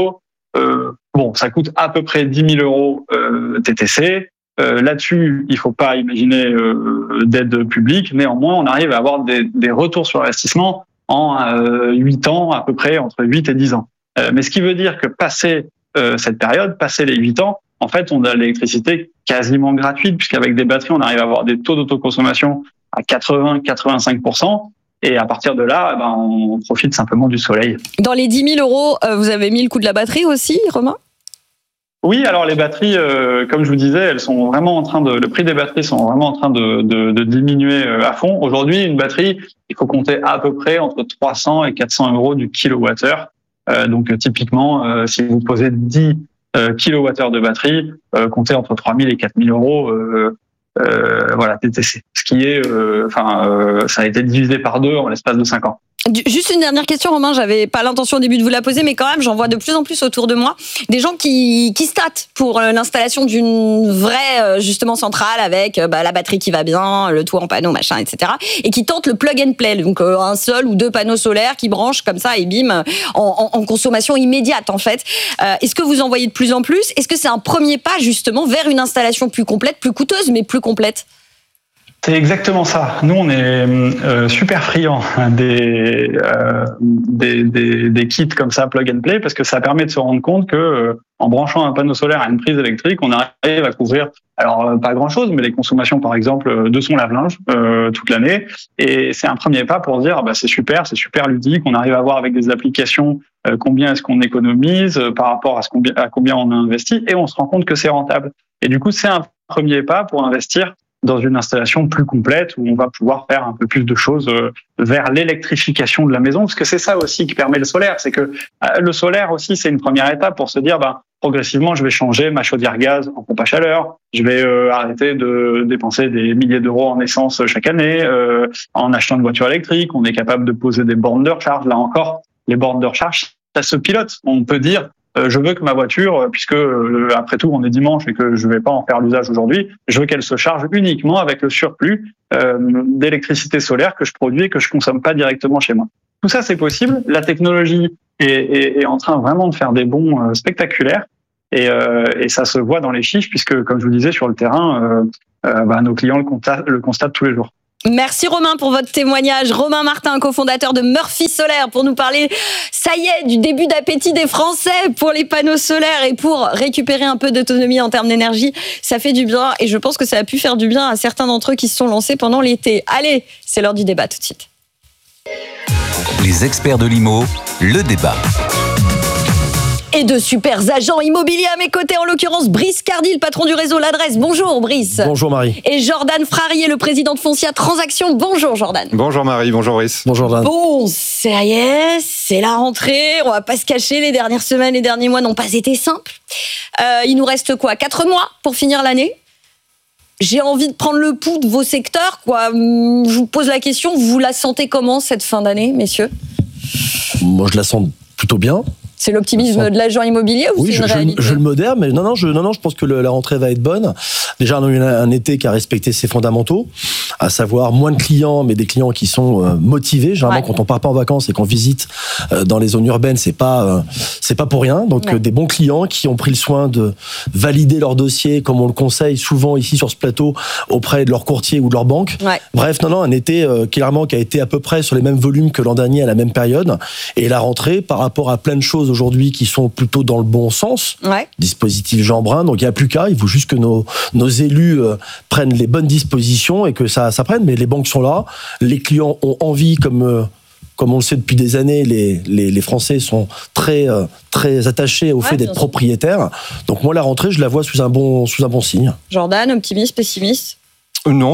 ça coûte à peu près 10 000 euros TTC. Là-dessus, il faut pas imaginer d'aide publique. Néanmoins, on arrive à avoir des retours sur investissement en 8 ans, à peu près entre 8 et 10 ans. Mais ce qui veut dire que passé cette période, passé les 8 ans, en fait, on a l'électricité quasiment gratuite, puisqu'avec des batteries, on arrive à avoir des taux d'autoconsommation à 80-85%. Et à partir de là, on profite simplement du soleil. Dans les 10 000 euros, vous avez mis le coût de la batterie aussi, Romain ? Oui, alors les batteries, comme je vous disais, elles sont vraiment le prix des batteries sont vraiment en train de diminuer à fond. Aujourd'hui, une batterie, il faut compter à peu près entre 300 et 400 euros du kilowattheure. Donc typiquement, si vous posez 10 kilowattheures de batterie, comptez entre 3 000 et 4 000 euros TTC. Ce qui est, ça a été divisé par 2 en l'espace de 5 ans. Juste une dernière question, Romain, j'avais pas l'intention au début de vous la poser, mais quand même, j'en vois de plus en plus autour de moi des gens qui statent pour l'installation d'une vraie, justement, centrale avec la batterie qui va bien, le toit en panneau, machin, etc. et qui tentent le plug and play, donc un seul ou 2 panneaux solaires qui branchent comme ça et bim, en consommation immédiate, en fait. Est-ce que vous en voyez de plus en plus? Est-ce que c'est un premier pas, justement, vers une installation plus complète, plus coûteuse, mais plus complète? C'est exactement ça. Nous, on est super friands des kits comme ça, plug and play, parce que ça permet de se rendre compte que en branchant un panneau solaire à une prise électrique, on arrive à couvrir, alors pas grand-chose, mais les consommations, par exemple, de son lave-linge toute l'année. Et c'est un premier pas pour dire, c'est super ludique. On arrive à voir avec des applications combien est-ce qu'on économise par rapport à combien on a investi, et on se rend compte que c'est rentable. Et du coup, c'est un premier pas pour investir dans une installation plus complète où on va pouvoir faire un peu plus de choses vers l'électrification de la maison, parce que c'est ça aussi qui permet le solaire. C'est que le solaire aussi, c'est une première étape pour se dire, progressivement, je vais changer ma chaudière gaz en pompe à chaleur, je vais arrêter de dépenser des milliers d'euros en essence chaque année, en achetant une voiture électrique. On est capable de poser des bornes de recharge. Là encore, les bornes de recharge, ça se pilote. On peut dire, je veux que ma voiture, puisque après tout on est dimanche et que je vais pas en faire l'usage aujourd'hui, je veux qu'elle se charge uniquement avec le surplus d'électricité solaire que je produis et que je consomme pas directement chez moi. Tout ça c'est possible. La technologie est en train vraiment de faire des bonds spectaculaires et ça se voit dans les chiffres puisque, comme je vous disais, sur le terrain, nos clients le constatent tous les jours. Merci Romain pour votre témoignage. Romain Martin, cofondateur de Murphy Solaire, pour nous parler, ça y est, du début d'appétit des Français pour les panneaux solaires et pour récupérer un peu d'autonomie en termes d'énergie. Ça fait du bien et je pense que ça a pu faire du bien à certains d'entre eux qui se sont lancés pendant l'été. Allez, c'est l'heure du débat tout de suite. Les experts de l'IMO, le débat. Et de super agents immobiliers à mes côtés, en l'occurrence Brice Cardy, le patron du réseau L'Adresse. Bonjour Brice. Bonjour Marie. Et Jordan Frarier, le président de Foncia Transactions. Bonjour Jordan. Bonjour Marie, bonjour Brice. Bonjour Jordan. Bon, ça y est, c'est la rentrée. On va pas se cacher, les dernières semaines, les derniers mois n'ont pas été simples. Il nous reste 4 mois pour finir l'année. J'ai envie de prendre le pouls de vos secteurs, Je vous pose la question, vous la sentez comment cette fin d'année, messieurs ? Moi, je la sens plutôt bien. C'est l'optimisme de l'agent immobilier ou oui, c'est une réalité ? je le modère, mais non, je pense que la rentrée va être bonne. Déjà, on a eu un été qui a respecté ses fondamentaux, à savoir moins de clients, mais des clients qui sont motivés. Généralement, quand on part pas en vacances et qu'on visite dans les zones urbaines, c'est pas pour rien. Donc, des bons clients qui ont pris le soin de valider leur dossier, comme on le conseille souvent ici sur ce plateau, auprès de leur courtier ou de leur banque. Ouais. Bref, un été clairement qui a été à peu près sur les mêmes volumes que l'an dernier à la même période. Et la rentrée, par rapport à plein de choses aujourd'hui qui sont plutôt dans le bon sens, dispositif Jean Brun, donc il n'y a plus qu'à, il faut juste que nos élus prennent les bonnes dispositions et que ça prenne, mais les banques sont là, les clients ont envie, comme on le sait depuis des années, les Français sont très attachés au fait d'être propriétaires, donc moi la rentrée je la vois sous un bon signe. Jordan, optimiste, pessimiste ? Non,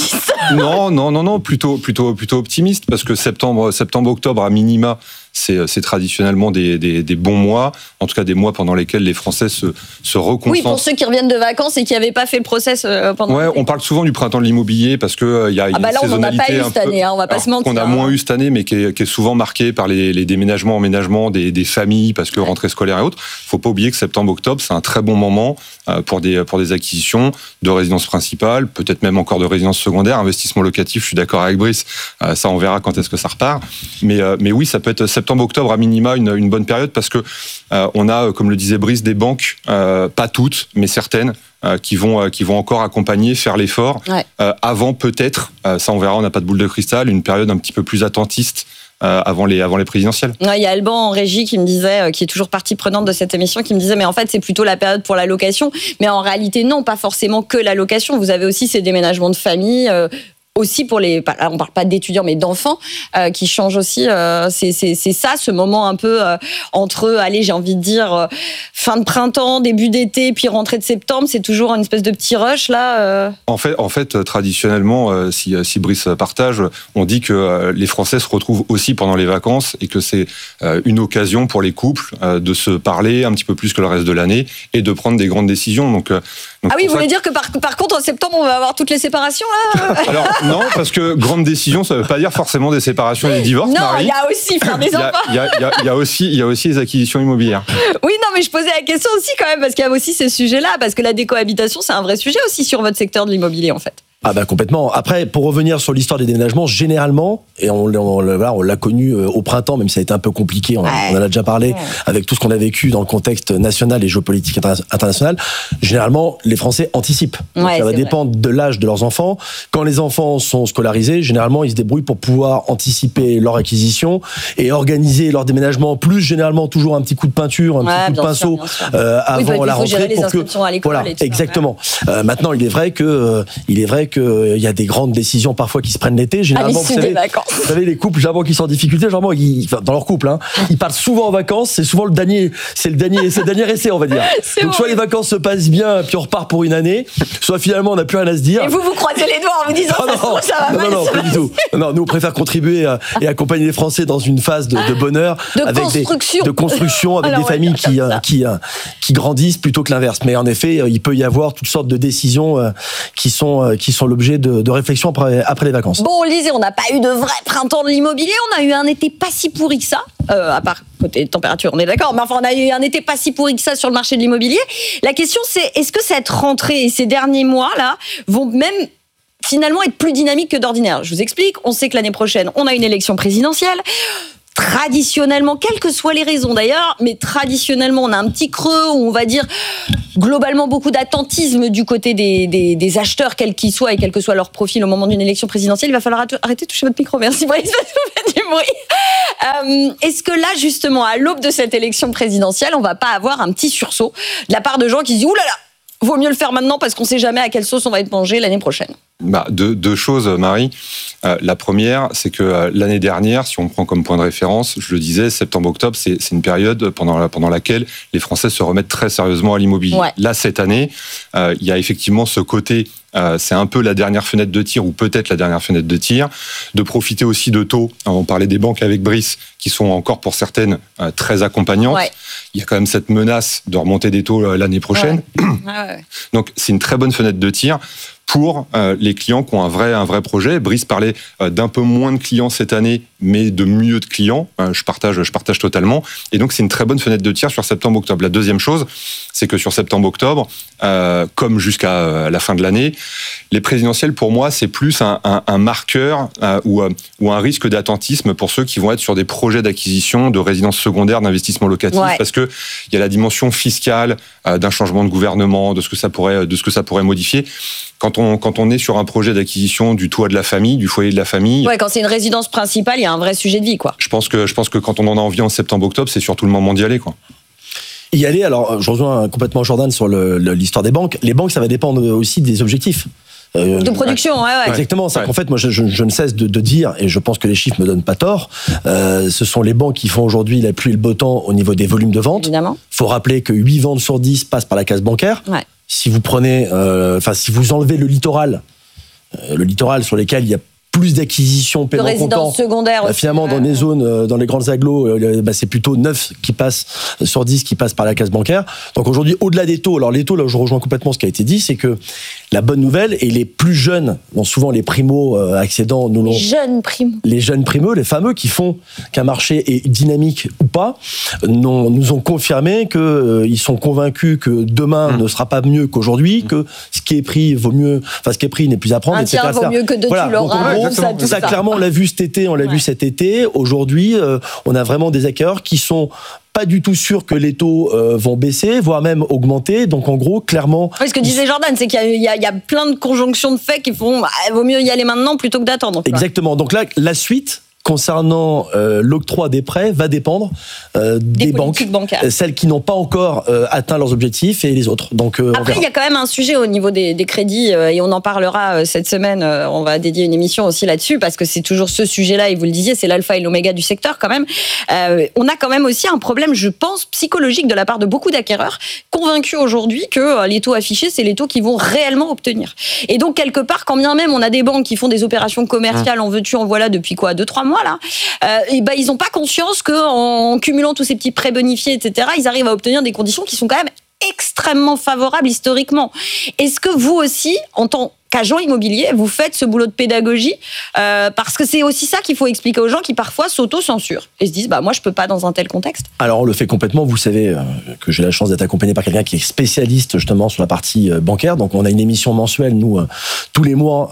plutôt optimiste, parce que septembre, octobre à minima, c'est traditionnellement des bons mois, en tout cas des mois pendant lesquels les Français se reconcentrent. Oui, pour ceux qui reviennent de vacances et qui n'avaient pas fait le process pendant. Ouais, on parle souvent du printemps de l'immobilier parce que il y a une là, saisonnalité on n'en a pas eu cette année, on va pas se mentir. Qu'on a moins eu cette année, mais qui est souvent marquée par les déménagements, emménagements des familles, parce que rentrée scolaire et autres. Faut pas oublier que septembre, octobre, c'est un très bon moment pour des acquisitions de résidences principales, peut-être même encore de résidences secondaires, investissement locatif. Je suis d'accord avec Brice. Ça, on verra quand est-ce que ça repart. Mais oui, ça peut être septembre-octobre à minima une bonne période parce que on a, comme le disait Brice, des banques, pas toutes, mais certaines, qui vont encore accompagner, faire l'effort avant peut-être, ça on verra, on n'a pas de boule de cristal, une période un petit peu plus attentiste avant les présidentielles. Il y a Alban en régie qui me disait, qui est toujours partie prenante de cette émission, qui me disait mais en fait c'est plutôt la période pour la location, mais en réalité non, pas forcément que la location. Vous avez aussi ces déménagements de famille. Aussi pour on parle pas d'étudiants mais d'enfants qui changent aussi. C'est ça, ce moment un peu entre, j'ai envie de dire fin de printemps, début d'été, puis rentrée de septembre. C'est toujours une espèce de petit rush là. En fait, traditionnellement, si Brice partage, on dit que les Français se retrouvent aussi pendant les vacances et que c'est une occasion pour les couples de se parler un petit peu plus que le reste de l'année et de prendre des grandes décisions. Donc vous voulez dire que par contre en septembre on va avoir toutes les séparations là Alors non, parce que grande décision, ça veut pas dire forcément des séparations et des divorces. Non, Marie. il y a aussi faire des enfants. Il y a aussi les acquisitions immobilières. Oui, non, mais je posais la question aussi quand même parce qu'il y a aussi ces sujets-là, parce que la décohabitation c'est un vrai sujet aussi sur votre secteur de l'immobilier en fait. Ah complètement. Après, pour revenir sur l'histoire des déménagements, généralement, et on l'a connu au printemps, même si ça a été un peu compliqué, on en a déjà parlé, avec tout ce qu'on a vécu dans le contexte national et géopolitique international, généralement, les Français anticipent. Donc, ça va dépendre de l'âge de leurs enfants. Quand les enfants sont scolarisés, généralement, ils se débrouillent pour pouvoir anticiper leur acquisition et organiser leur déménagement, plus généralement toujours un petit coup de peinture, un petit coup de pinceau avant la rentrée. Il faut gérer les inscriptions à l'école et tout exactement. Maintenant, il est vrai que qu'il y a des grandes décisions parfois qui se prennent l'été. Généralement, vous savez, les couples, généralement, qui sont en difficulté, généralement, dans leur couple, ils partent souvent en vacances. C'est souvent le dernier essai, on va dire. Donc, soit les vacances se passent bien, puis on repart pour une année, soit finalement, on n'a plus rien à se dire. Et vous croisez les doigts en vous disant, ça va mal. Non, pas du tout. Non, nous, on préfère contribuer et accompagner les Français dans une phase de bonheur, de construction, avec des familles qui grandissent plutôt que l'inverse. Mais en effet, il peut y avoir toutes sortes de décisions qui sont l'objet de réflexion après les vacances. Bon, Lise, on n'a pas eu de vrai printemps de l'immobilier, on a eu un été pas si pourri que ça, à part côté température, on est d'accord, mais enfin, on a eu un été pas si pourri que ça sur le marché de l'immobilier. La question, c'est, est-ce que cette rentrée et ces derniers mois-là vont même finalement être plus dynamiques que d'ordinaire? Je vous explique, on sait que l'année prochaine, on a une élection présidentielle. Traditionnellement, quelles que soient les raisons d'ailleurs, mais traditionnellement, on a un petit creux où on va dire globalement beaucoup d'attentisme du côté des acheteurs, quels qu'ils soient et quel que soit leur profil au moment d'une élection présidentielle. Il va falloir arrêter de toucher votre micro, merci Brice, parce que vous faites du bruit. Est-ce que là, justement, à l'aube de cette élection présidentielle, on va pas avoir un petit sursaut de la part de gens qui se disent « Ouh là là, vaut mieux le faire maintenant parce qu'on sait jamais à quelle sauce on va être mangé l'année prochaine ». Deux choses, Marie. La première, c'est que l'année dernière, si on prend comme point de référence, je le disais, septembre-octobre, c'est une période pendant laquelle les Français se remettent très sérieusement à l'immobilier. Ouais. Là, cette année, il y a effectivement ce côté, c'est un peu la dernière fenêtre de tir, ou peut-être la dernière fenêtre de tir, de profiter aussi de taux. On parlait des banques avec Brice, qui sont encore pour certaines très accompagnantes. Ouais. Il y a quand même cette menace de remonter des taux l'année prochaine. Ouais. Donc, c'est une très bonne fenêtre de tir pour les clients qui ont un vrai projet. Brice parlait d'un peu moins de clients cette année, mais de mieux de clients. Je partage totalement. Et donc, c'est une très bonne fenêtre de tir sur septembre-octobre. La deuxième chose, c'est que sur septembre-octobre, comme jusqu'à la fin de l'année, les présidentielles, pour moi, c'est plus un marqueur ou un risque d'attentisme pour ceux qui vont être sur des projets d'acquisition de résidences secondaires, d'investissement locatif, parce que il y a la dimension fiscale d'un changement de gouvernement, de ce que ça pourrait modifier. Quand on est sur un projet d'acquisition du toit de la famille, du foyer de la famille. Ouais, quand c'est une résidence principale, il y a un vrai sujet de vie, quoi. Je pense que quand on en a envie en septembre-octobre, c'est surtout le moment d'y aller, quoi. Y aller, alors je rejoins complètement Jordan sur l'histoire des banques. Les banques, ça va dépendre aussi des objectifs. De production, ouais. Exactement, c'est qu'en fait, moi, je ne cesse de dire, et je pense que les chiffres me donnent pas tort, ce sont les banques qui font aujourd'hui la pluie et le beau temps au niveau des volumes de vente. Évidemment. Faut rappeler que 8 ventes sur 10 passent par la case bancaire. Ouais. Si vous prenez, si vous enlevez le littoral sur lesquels il y a plus d'acquisitions paiement comptant. De résidences secondaires. Finalement, dans les zones, dans les grandes agglos, c'est plutôt 9 qui passent sur 10 qui passent par la case bancaire. Donc aujourd'hui, au-delà des taux, alors les taux, là, je rejoins complètement ce qui a été dit, c'est que la bonne nouvelle, et les plus jeunes, bon, souvent les primo-accédants nous l'ont... Les jeunes primo, les fameux qui font qu'un marché est dynamique ou pas, nous ont confirmé qu'ils sont convaincus que demain ne sera pas mieux qu'aujourd'hui, que ce qui est pris vaut mieux, ce qui est pris n'est plus à prendre, etc. Un tiers vaut mieux que deux, tu l'auras. Ça, clairement, on l'a vu cet été, cet été. Aujourd'hui, on a vraiment des acquéreurs qui sont pas du tout sûrs que les taux vont baisser, voire même augmenter. Donc, en gros, clairement... Oui, ce que disait Jordan, c'est qu'il y a plein de conjonctions de faits qui font vaut mieux y aller maintenant plutôt que d'attendre. Exactement. Donc là, la suite... concernant l'octroi des prêts va dépendre des banques, celles qui n'ont pas encore atteint leurs objectifs et les autres. Donc, après, il y a quand même un sujet au niveau des crédits et on en parlera cette semaine. On va dédier une émission aussi là-dessus parce que c'est toujours ce sujet-là, et vous le disiez, c'est l'alpha et l'oméga du secteur quand même. On a quand même aussi un problème, je pense, psychologique de la part de beaucoup d'acquéreurs convaincus aujourd'hui que les taux affichés, c'est les taux qu'ils vont réellement obtenir. Et donc, quelque part, quand bien même on a des banques qui font des opérations commerciales en veux-tu, en voilà, depuis 2-3 mois, là, ils n'ont pas conscience qu'en cumulant tous ces petits prêts bonifiés, etc., ils arrivent à obtenir des conditions qui sont quand même extrêmement favorables historiquement. Est-ce que vous aussi, en tant qu'agent immobilier, vous faites ce boulot de pédagogie parce que c'est aussi ça qu'il faut expliquer aux gens qui parfois s'auto-censurent et se disent moi je peux pas dans un tel contexte. Alors on le fait complètement. Vous savez que j'ai la chance d'être accompagné par quelqu'un qui est spécialiste justement sur la partie bancaire. Donc on a une émission mensuelle nous tous les mois.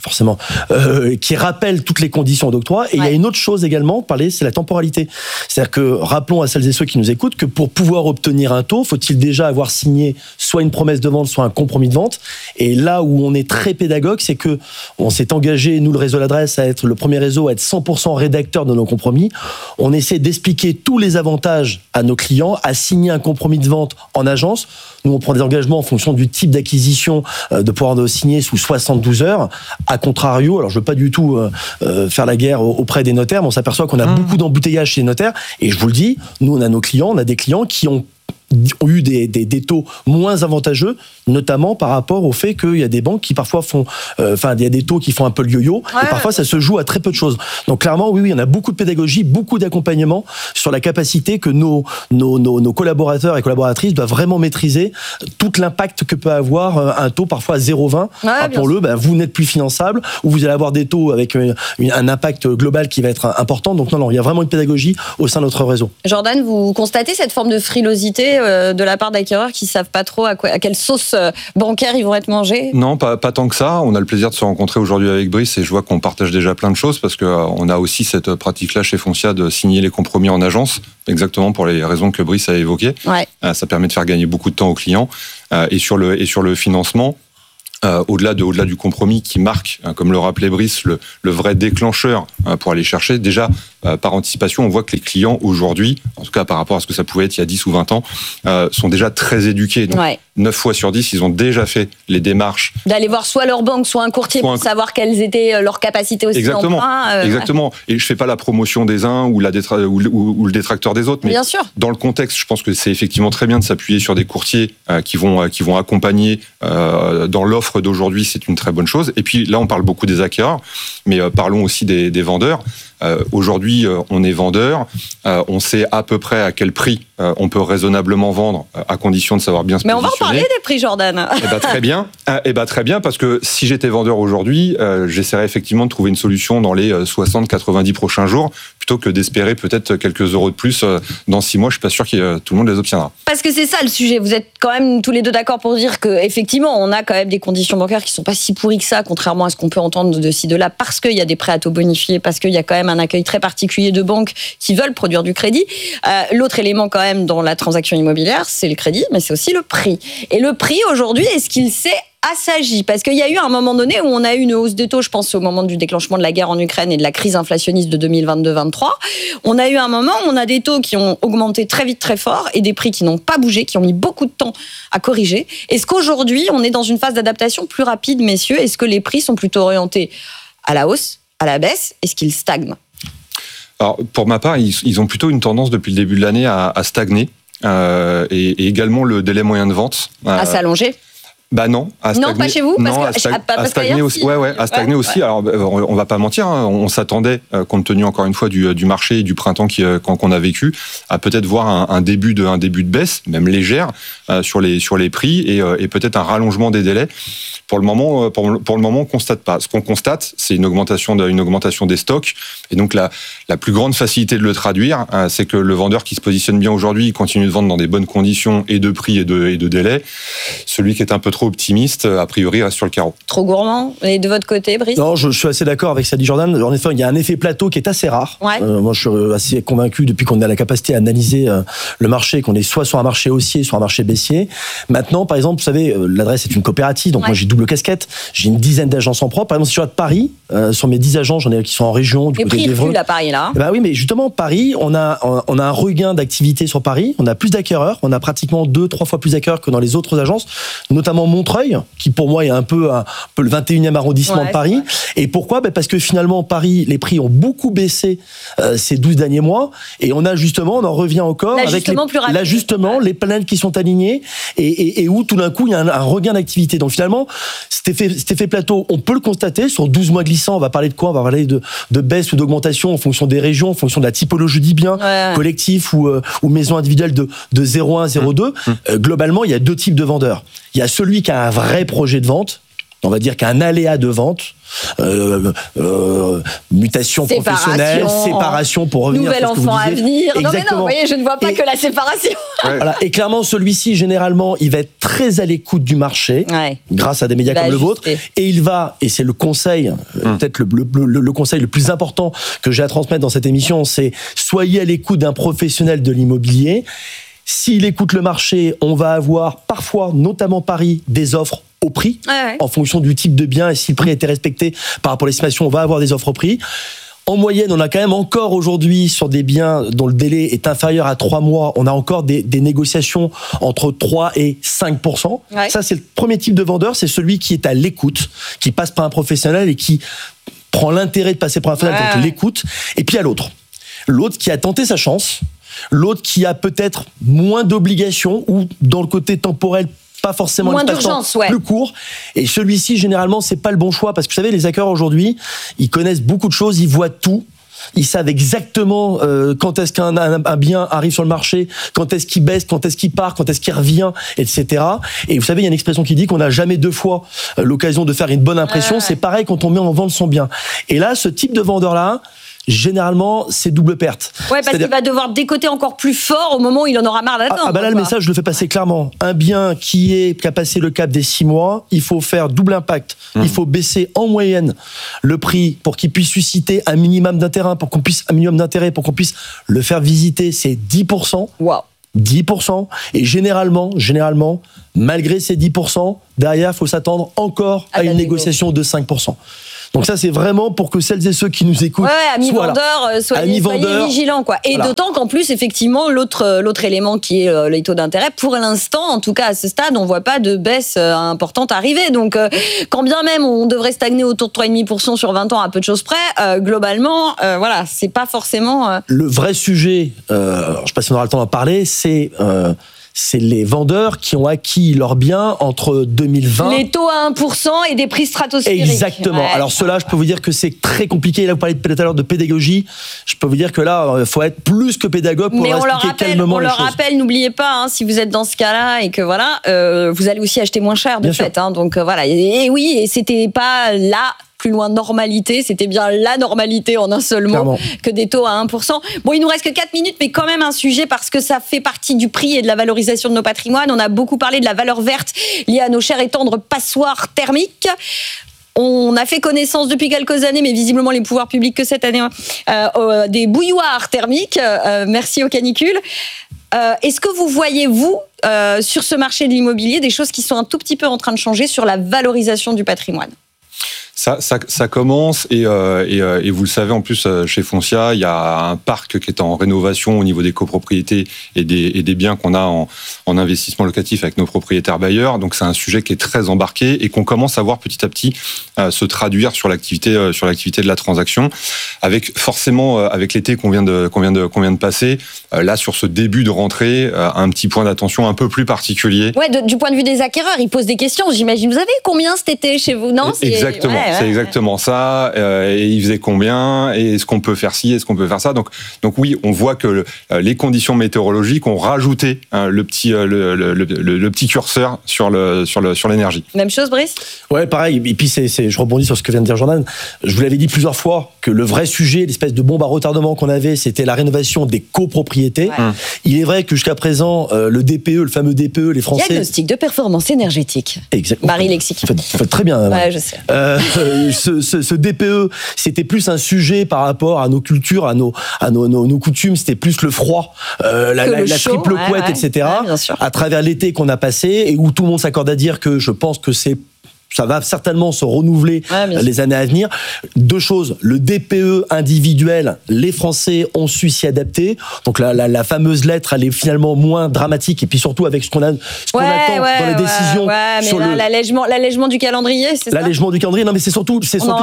forcément, qui rappelle toutes les conditions d'octroi. Et il y a une autre chose également, c'est la temporalité. C'est-à-dire que, rappelons à celles et ceux qui nous écoutent que pour pouvoir obtenir un taux, faut-il déjà avoir signé soit une promesse de vente, soit un compromis de vente. Et là où on est très pédagogue, c'est que on s'est engagé, nous, le réseau L'Adresse, à être le premier réseau à être 100% rédacteur de nos compromis. On essaie d'expliquer tous les avantages à nos clients, à signer un compromis de vente en agence. Nous, on prend des engagements en fonction du type d'acquisition, de pouvoir signer sous 72 heures. À contrario, alors je veux pas du tout faire la guerre auprès des notaires, mais on s'aperçoit qu'on a beaucoup d'embouteillages chez les notaires. Et je vous le dis, nous, on a des clients qui ont eu des taux moins avantageux, notamment par rapport au fait qu'il y a des banques qui parfois font, il y a des taux qui font un peu le yo-yo, et parfois ça se joue à très peu de choses. Donc clairement, oui, on a beaucoup de pédagogie, beaucoup d'accompagnement sur la capacité que nos collaborateurs et collaboratrices doivent vraiment maîtriser tout l'impact que peut avoir un taux parfois à 0,20. Rappelons-le, vous n'êtes plus finançable, ou vous allez avoir des taux avec un impact global qui va être important. Donc non, il y a vraiment une pédagogie au sein de notre réseau. Jordan, vous constatez cette forme de frilosité de la part d'acquéreurs qui ne savent pas trop à quelle sauce bancaire ils vont être mangés? Non, pas tant que ça. On a le plaisir de se rencontrer aujourd'hui avec Brice et je vois qu'on partage déjà plein de choses parce qu'on a aussi cette pratique-là chez Foncia de signer les compromis en agence, exactement pour les raisons que Brice a évoquées. Ça permet de faire gagner beaucoup de temps aux clients. Et sur le financement, au-delà du compromis qui marque, comme le rappelait Brice, le vrai déclencheur pour aller chercher, déjà par anticipation, on voit que les clients aujourd'hui, en tout cas par rapport à ce que ça pouvait être il y a 10 ou 20 ans, sont déjà très éduqués. Donc, 9 fois sur 10, ils ont déjà fait les démarches. D'aller voir soit leur banque, soit un courtier pour savoir quelles étaient leurs capacités aussi d'emprunt. Exactement. Et je fais pas la promotion des uns ou le détracteur des autres, mais bien sûr. Dans le contexte, je pense que c'est effectivement très bien de s'appuyer sur des courtiers qui vont accompagner dans l'offre d'aujourd'hui, c'est une très bonne chose. Et puis là, on parle beaucoup des acquéreurs, mais parlons aussi des vendeurs. Aujourd'hui, on est vendeur, on sait à peu près à quel prix on peut raisonnablement vendre, à condition de savoir bien se positionner. Mais on va en parler des prix, Jordan. Très bien, parce que si j'étais vendeur aujourd'hui, j'essaierais effectivement de trouver une solution dans les 60-90 prochains jours, plutôt que d'espérer peut-être quelques euros de plus dans 6 mois. Je suis pas sûr que tout le monde les obtiendra. Parce que c'est ça le sujet. Vous êtes quand même tous les deux d'accord pour dire que effectivement, on a quand même des conditions bancaires qui sont pas si pourries que ça, contrairement à ce qu'on peut entendre de ci de là, parce qu'il y a des prêts à taux bonifiés, parce qu'il y a quand même un accueil très particulier de banques qui veulent produire du crédit. L'autre élément quand même dans la transaction immobilière, c'est le crédit, mais c'est aussi le prix. Et le prix aujourd'hui, est-ce qu'il s'est assagi? Parce qu'il y a eu un moment donné où on a eu une hausse des taux, je pense au moment du déclenchement de la guerre en Ukraine et de la crise inflationniste de 2022-23. On a eu un moment où on a des taux qui ont augmenté très vite, très fort, et des prix qui n'ont pas bougé, qui ont mis beaucoup de temps à corriger. Est-ce qu'aujourd'hui, on est dans une phase d'adaptation plus rapide, messieurs? Est-ce que les prix sont plutôt orientés à la hausse, à la baisse? Est-ce qu'ils stagnent? Alors, pour ma part, ils ont plutôt une tendance depuis le début de l'année à stagner, et également le délai moyen de vente. À s'allonger? Non, à stagner. Non, pas chez vous, à stagner aussi. À stagner aussi. Alors, on va pas mentir, on s'attendait, compte tenu encore une fois du marché et du printemps qu'on a vécu, à peut-être voir un début de baisse, même légère, sur les prix et peut-être un rallongement des délais. Pour le moment, on constate pas. Ce qu'on constate, c'est une augmentation des stocks. Et donc la plus grande facilité de le traduire, c'est que le vendeur qui se positionne bien aujourd'hui, il continue de vendre dans des bonnes conditions et de prix et de délai. Celui qui est un peu trop optimiste, a priori, reste sur le carreau. Trop gourmand. Et de votre côté, Brice? Non, je suis assez d'accord avec ça dit Jordan. En effet, il y a un effet plateau qui est assez rare. Moi, je suis assez convaincu depuis qu'on a la capacité à analyser le marché, qu'on est soit sur un marché haussier, soit un marché baissier. Maintenant, par exemple, vous savez, l'adresse est une coopérative, donc moi j'ai double casquette. J'ai une dizaine d'agences en propre. Par exemple, si je suis à Paris, sur mes 10 agents, j'en ai qui sont en région. Du côté d'Évreux. À Paris, là. Oui, mais justement, Paris, on a un regain d'activité sur Paris. On a plus d'acquéreurs. On a pratiquement 2-3 fois plus d'acquéreurs que dans les autres agences, notamment Montreuil, qui pour moi est un peu le 21e arrondissement de Paris. Et pourquoi? Parce que finalement, Paris, les prix ont beaucoup baissé ces 12 derniers mois. Et on en revient encore avec l'ajustement, les planètes qui sont alignées et où tout d'un coup, il y a un regain d'activité. Donc finalement, cet effet plateau, on peut le constater sur 12 mois glissants. On va parler de quoi? On va parler de baisse ou d'augmentation en fonction des régions, en fonction de la typologie du bien, collectif ou maison individuelle de 0,1, 0,2. Globalement, il y a deux types de vendeurs. Il y a celui qui a un vrai projet de vente. on va dire qu'un aléa de vente, mutation professionnelle, séparation pour revenir nouvel enfant à venir. Exactement. Non mais non, vous voyez, je ne vois pas que la séparation. Voilà. Et clairement, celui-ci, généralement, il va être très à l'écoute du marché, grâce à des médias comme le vôtre, et il va, et c'est le conseil, peut-être le conseil le plus important que j'ai à transmettre dans cette émission, c'est soyez à l'écoute d'un professionnel de l'immobilier. S'il écoute le marché, on va avoir parfois, notamment Paris, des offres au prix, en fonction du type de bien, et si le prix a été respecté par rapport à l'estimation, on va avoir des offres au prix. En moyenne, on a quand même encore aujourd'hui, sur des biens dont le délai est inférieur à 3 mois, on a encore des négociations entre 3 et 5%. Ça, c'est le premier type de vendeur, c'est celui qui est à l'écoute, qui passe par un professionnel et qui prend l'intérêt de passer par un professionnel, donc l'écoute. Et puis à l'autre qui a tenté sa chance, l'autre qui a peut-être moins d'obligations ou dans le côté temporel, pas forcément moins d'urgence, plus court. Et celui-ci, généralement, c'est pas le bon choix parce que vous savez, les acquéreurs aujourd'hui, ils connaissent beaucoup de choses, ils voient tout. Ils savent exactement quand est-ce qu'un bien arrive sur le marché, quand est-ce qu'il baisse, quand est-ce qu'il part, quand est-ce qu'il revient, etc. Et vous savez, il y a une expression qui dit qu'on n'a jamais 2 fois l'occasion de faire une bonne impression. C'est pareil quand on met en vente son bien. Et là, ce type de vendeur-là, généralement, c'est double perte. Ouais, parce qu'il va devoir décoter encore plus fort au moment où il en aura marre d'attendre. Ah bah là, le message, je le fais passer clairement. Un bien qui a passé le cap des 6 mois, il faut faire double impact. Il faut baisser en moyenne le prix pour qu'il puisse susciter un minimum d'intérêt, pour qu'on puisse le faire visiter, c'est 10%. Wow. 10%. Et généralement, malgré ces 10%, derrière, il faut s'attendre encore à une négociation de 5%. Donc ça, c'est vraiment pour que celles et ceux qui nous écoutent amis vendeurs, soyez vigilants, quoi. Et d'autant qu'en plus, effectivement, l'autre élément qui est les taux d'intérêt, pour l'instant, en tout cas à ce stade, on voit pas de baisse importante arriver. Donc, quand bien même on devrait stagner autour de 3,5% sur 20 ans à peu de choses près, globalement, c'est pas forcément... Le vrai sujet, je sais pas si on aura le temps d'en parler, c'est les vendeurs qui ont acquis leurs biens entre 2020... Les taux à 1% et des prix stratosphériques. Exactement. Ouais. Alors ceux-là, je peux vous dire que c'est très compliqué. Là, vous parliez tout à l'heure de pédagogie. Je peux vous dire que là, il faut être plus que pédagogue pour leur expliquer calmement les choses. On leur rappelle, n'oubliez pas, si vous êtes dans ce cas-là et que vous allez aussi acheter moins cher de fait. Donc voilà. Et oui, et c'était pas là... plus loin de normalité, c'était bien la normalité en un seul mot que des taux à 1%. Bon, il nous reste que 4 minutes, mais quand même un sujet parce que ça fait partie du prix et de la valorisation de nos patrimoines. On a beaucoup parlé de la valeur verte liée à nos chères et tendres passoires thermiques. On a fait connaissance depuis quelques années, mais visiblement les pouvoirs publics que cette année, des bouilloires thermiques. Merci aux canicules. Est-ce que vous voyez, vous, sur ce marché de l'immobilier, des choses qui sont un tout petit peu en train de changer sur la valorisation du patrimoine ? Ça commence et vous le savez en plus chez Foncia, il y a un parc qui est en rénovation au niveau des copropriétés et des biens qu'on a en investissement locatif avec nos propriétaires bailleurs. Donc c'est un sujet qui est très embarqué et qu'on commence à voir petit à petit se traduire sur l'activité de la transaction, avec forcément avec l'été qu'on vient de passer. Là sur ce début de rentrée, un petit point d'attention un peu plus particulier. Ouais, du point de vue des acquéreurs, ils posent des questions. J'imagine. Vous avez combien cet été chez vous ? Non, exactement. C'est exactement ça. Et il faisait combien ? Et est-ce qu'on peut faire ci ? Est-ce qu'on peut faire ça ? Donc oui, on voit que les conditions météorologiques ont rajouté le petit curseur sur l'énergie. Même chose, Brice ? Ouais, pareil. Et puis je rebondis sur ce que vient de dire Jordan. Je vous l'avais dit plusieurs fois que le vrai sujet, l'espèce de bombe à retardement qu'on avait, c'était la rénovation des copropriétés. Ouais. Il est vrai que jusqu'à présent, le DPE, le fameux DPE, les Français... Diagnostic de performance énergétique. Exactement. Marie Lexique. Vous faites très bien. Ouais, je sais. Ce DPE, c'était plus un sujet par rapport à nos cultures, à nos coutumes, c'était plus le froid, la triple couette, etc. À travers l'été qu'on a passé et où tout le monde s'accorde à dire que je pense que ça va certainement se renouveler les années à venir. 2 choses. Le DPE individuel, les Français ont su s'y adapter. Donc la fameuse lettre, elle est finalement moins dramatique. Et puis surtout avec ce qu'on attend dans les décisions. Ouais, mais là, l'allègement du calendrier, c'est ça ? L'allègement du calendrier, non mais c'est surtout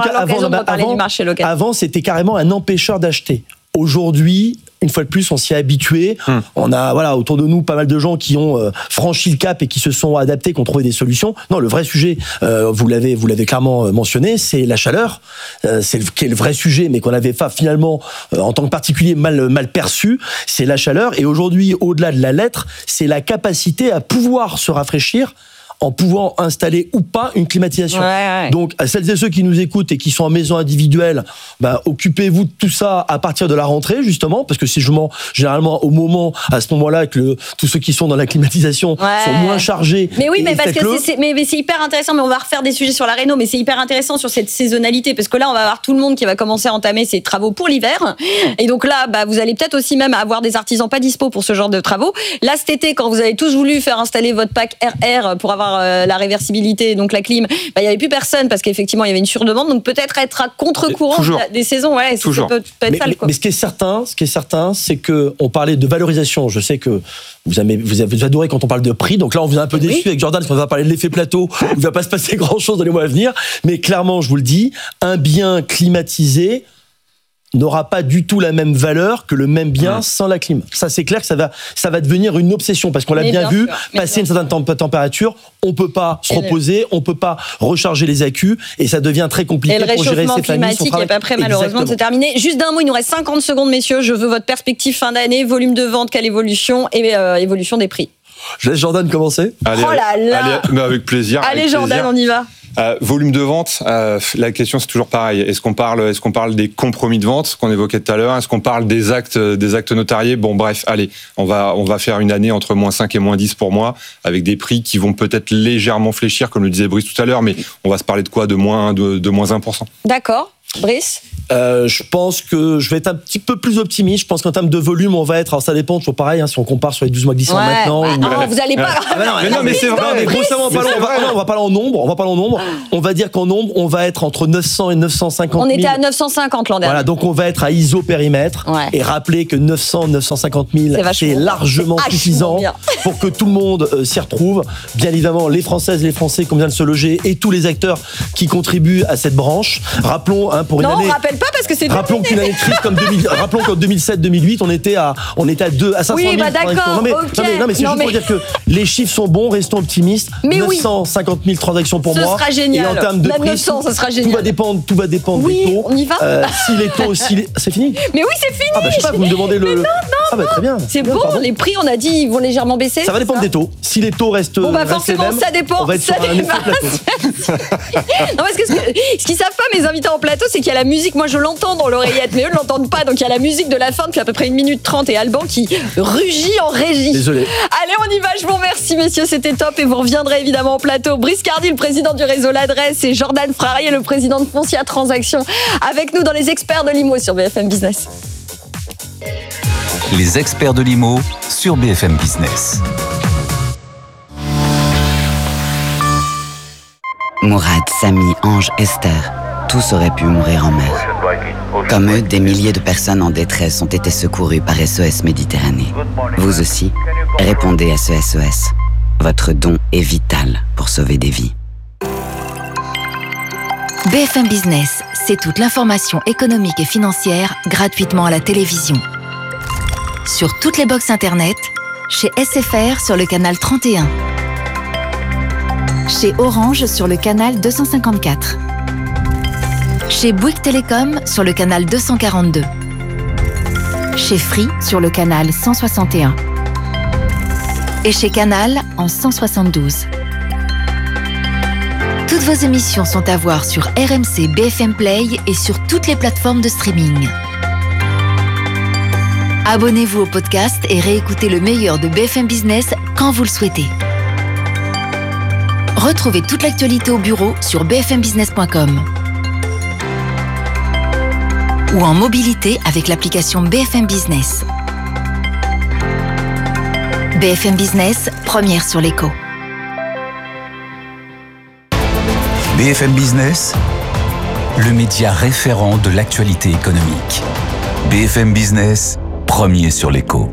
avant, c'était carrément un empêcheur d'acheter. Aujourd'hui, une fois de plus, on s'y est habitué. On a autour de nous pas mal de gens qui ont franchi le cap et qui se sont adaptés, qui ont trouvé des solutions. Non, le vrai sujet, vous l'avez clairement mentionné, c'est la chaleur. Qui est le vrai sujet, mais qu'on avait finalement, en tant que particulier, mal perçu. C'est la chaleur. Et aujourd'hui, au-delà de la lettre, c'est la capacité à pouvoir se rafraîchir en pouvant installer ou pas une climatisation. Ouais. Donc, à celles et ceux qui nous écoutent et qui sont en maison individuelle, occupez-vous de tout ça à partir de la rentrée, justement, parce que c'est généralement à ce moment-là, que tous ceux qui sont dans la climatisation sont moins chargés. Mais oui, mais parce que c'est hyper intéressant, mais on va refaire des sujets sur la réno, mais c'est hyper intéressant sur cette saisonnalité, parce que là, on va avoir tout le monde qui va commencer à entamer ses travaux pour l'hiver. Et donc là, vous allez peut-être aussi même avoir des artisans pas dispo pour ce genre de travaux. Là, cet été, quand vous avez tous voulu faire installer votre pack RR pour avoir la réversibilité, donc la clim, il y avait plus personne parce qu'effectivement, il y avait une surdemande. Donc peut-être être à contre-courant des saisons. Ouais, ça peut être sale, quoi. Mais ce qui est certain, c'est que on parlait de valorisation. Je sais que vous avez adoré quand on parle de prix. Donc là, on vient un peu déçu avec Jordan parce qu'on va parler de l'effet plateau. Il ne va pas se passer grand-chose dans les mois à venir. Mais clairement, je vous le dis, un bien climatisé n'aura pas du tout la même valeur que le même bien sans la clim. Ça, c'est clair que ça va devenir une obsession parce qu'on l'a bien vu, passer une certaine température, on peut pas se reposer, on peut pas recharger les accus et ça devient très compliqué pour gérer ses familles. Et le réchauffement climatique n'est pas prêt malheureusement de se terminer. Juste d'un mot, il nous reste 50 secondes, messieurs. Je veux votre perspective fin d'année, volume de vente, quelle évolution et évolution des prix. Je laisse Jordan commencer. Allez, avec plaisir. Allez, Jordan, on y va. Volume de vente, la question c'est toujours pareil. Est-ce qu'on parle des compromis de vente qu'on évoquait tout à l'heure? Est-ce qu'on parle des actes notariés? Bon, bref, allez, on va faire une année entre -5 et -10 pour moi, avec des prix qui vont peut-être légèrement fléchir, comme le disait Brice tout à l'heure, mais on va se parler de quoi? De moins 1%. D'accord. Brice? Je pense que je vais être un petit peu plus optimiste. Je pense qu'en termes de volume, on va être. Alors ça dépend, toujours pareil, si on compare sur les 12 mois glissants maintenant. Vous allez pas. Non, mais c'est vrai. Grossièrement, on va pas en nombre. On va dire qu'en nombre, on va être entre 900 et 950 000. On était à 950 l'an dernier. Voilà, donc on va être à isopérimètre. Et rappelez que 900, 950 000, c'est largement suffisant pour que tout le monde s'y retrouve. Bien évidemment, les Françaises et les Français qui ont besoin de se loger et tous les acteurs qui contribuent à cette branche. Rappelons, pour une année. Non, on rappelle pas parce que c'est. Rappelons qu'une année de crise comme rappelons qu'en 2007-2008, on était à 500 000. Oui, d'accord. Non, mais c'est juste pour dire que les chiffres sont bons. Restons optimistes. 950 000 transactions pour moi. Ce sera génial. Et en termes de prix, 900, ça sera génial. Tout va dépendre des taux. On y va. Si les taux, c'est fini. Mais oui, c'est fini. Je sais pas. Vous me demandez le. Non. Très bien. C'est bon. Les prix, on a dit, ils vont légèrement baisser. Ça va dépendre des taux. Si les taux restent. Forcément, ça dépend. On va être sur un effet plateau. Non, parce que ce qu'ils savent pas, mes invités en plateau, c'est qu'il y a la musique. Moi, je l'entends dans l'oreillette, mais eux ne l'entendent pas. Donc, il y a la musique de la fin depuis à peu près 1 minute 30 et Alban qui rugit en régie. Désolé. Allez, on y va. Je vous remercie, messieurs. C'était top. Et vous reviendrez évidemment en plateau. Brice Cardi, le président du réseau L'Adresse, et Jordan Frarier, le président de Foncia Transactions, avec nous dans les experts de l'IMO sur BFM Business. Les experts de l'IMO sur BFM Business. Mourad, Samy, Ange, Esther, tous auraient pu mourir en mer. Comme eux, des milliers de personnes en détresse ont été secourues par SOS Méditerranée. Vous aussi, répondez à ce SOS. Votre don est vital pour sauver des vies. BFM Business, c'est toute l'information économique et financière gratuitement à la télévision. Sur toutes les box internet, chez SFR sur le canal 31. Chez Orange sur le canal 254. Chez Bouygues Télécom sur le canal 242. Chez Free sur le canal 161. Et chez Canal en 172. Toutes vos émissions sont à voir sur RMC BFM Play et sur toutes les plateformes de streaming. Abonnez-vous au podcast et réécoutez le meilleur de BFM Business quand vous le souhaitez. Retrouvez toute l'actualité au bureau sur bfmbusiness.com ou en mobilité avec l'application BFM Business. BFM Business, première sur l'écho. BFM Business, le média référent de l'actualité économique. BFM Business, premier sur l'écho.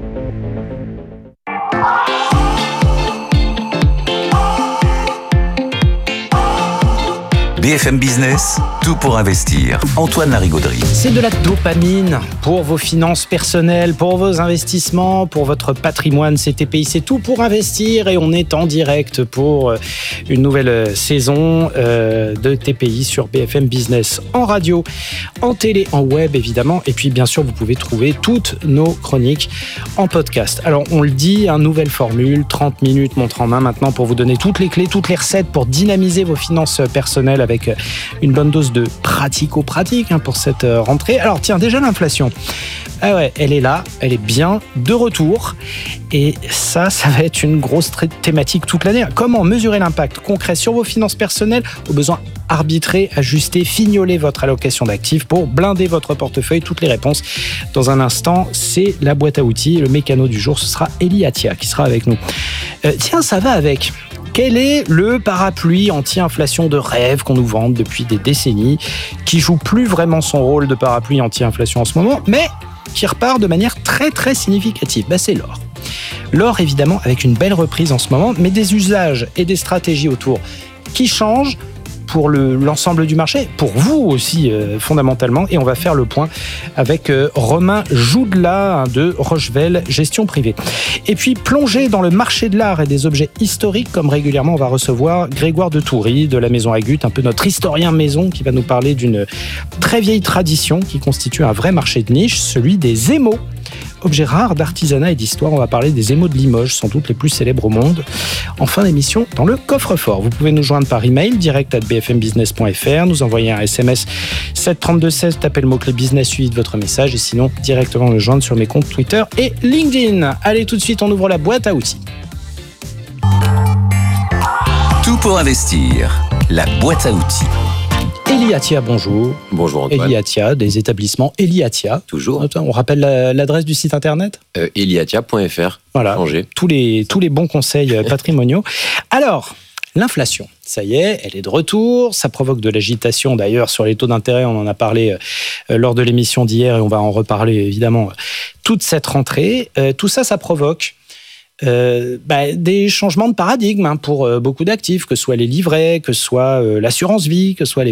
BFM Business, tout pour investir. Antoine Larigauderie. C'est de la dopamine pour vos finances personnelles, pour vos investissements, pour votre patrimoine. C'est TPI, c'est tout pour investir. Et on est en direct pour une nouvelle saison de TPI sur BFM Business, en radio, en télé, en web évidemment. Et puis bien sûr, vous pouvez trouver toutes nos chroniques en podcast. Alors on le dit, nouvelle formule, 30 minutes montre en main maintenant pour vous donner toutes les clés, toutes les recettes pour dynamiser vos finances personnelles avec une bonne dose de pratico-pratique pour cette rentrée. Alors tiens, déjà l'inflation. Ah ouais, elle est là, elle est bien de retour. Et ça va être une grosse thématique toute l'année. Comment mesurer l'impact concret sur vos finances personnelles, au besoin arbitrer, ajuster, fignoler votre allocation d'actifs pour blinder votre portefeuille. Toutes les réponses dans un instant. C'est la boîte à outils. Le mécano du jour, ce sera Elie Attia qui sera avec nous. Tiens, ça va avec. Quel est le parapluie anti-inflation de rêve qu'on nous vante depuis des décennies, qui joue plus vraiment son rôle de parapluie anti-inflation en ce moment, mais qui repart de manière très très significative? C'est l'or. L'or, évidemment, avec une belle reprise en ce moment, mais des usages et des stratégies autour qui changent pour l'ensemble du marché, pour vous aussi fondamentalement. Et on va faire le point avec Romain Joudela de Rochevel Gestion Privée. Et puis plonger dans le marché de l'art et des objets historiques, comme régulièrement on va recevoir Grégoire de Toury de la Maison Agut, un peu notre historien maison, qui va nous parler d'une très vieille tradition qui constitue un vrai marché de niche, celui des émaux. Objets rares d'artisanat et d'histoire, on va parler des émaux de Limoges, sans doute les plus célèbres au monde. En fin d'émission, dans le coffre-fort. Vous pouvez nous joindre par email, direct@bfmbusiness.fr, nous envoyer un SMS 732-16, tapez le mot-clé business suivi de votre message, et sinon, directement nous joindre sur mes comptes Twitter et LinkedIn. Allez, tout de suite, on ouvre la boîte à outils. Tout pour investir, la boîte à outils. Elie Attia, bonjour. Bonjour Antoine. Elie Attia, des établissements Elie Attia. Toujours. On rappelle l'adresse du site internet elieattia.fr. Voilà, tous les bons conseils patrimoniaux. Alors, l'inflation, ça y est, elle est de retour. Ça provoque de l'agitation d'ailleurs sur les taux d'intérêt. On en a parlé lors de l'émission d'hier et on va en reparler évidemment toute cette rentrée. Tout ça, ça provoque des changements de paradigme pour beaucoup d'actifs, que ce soit les livrets, que ce soit l'assurance vie, que ce soit les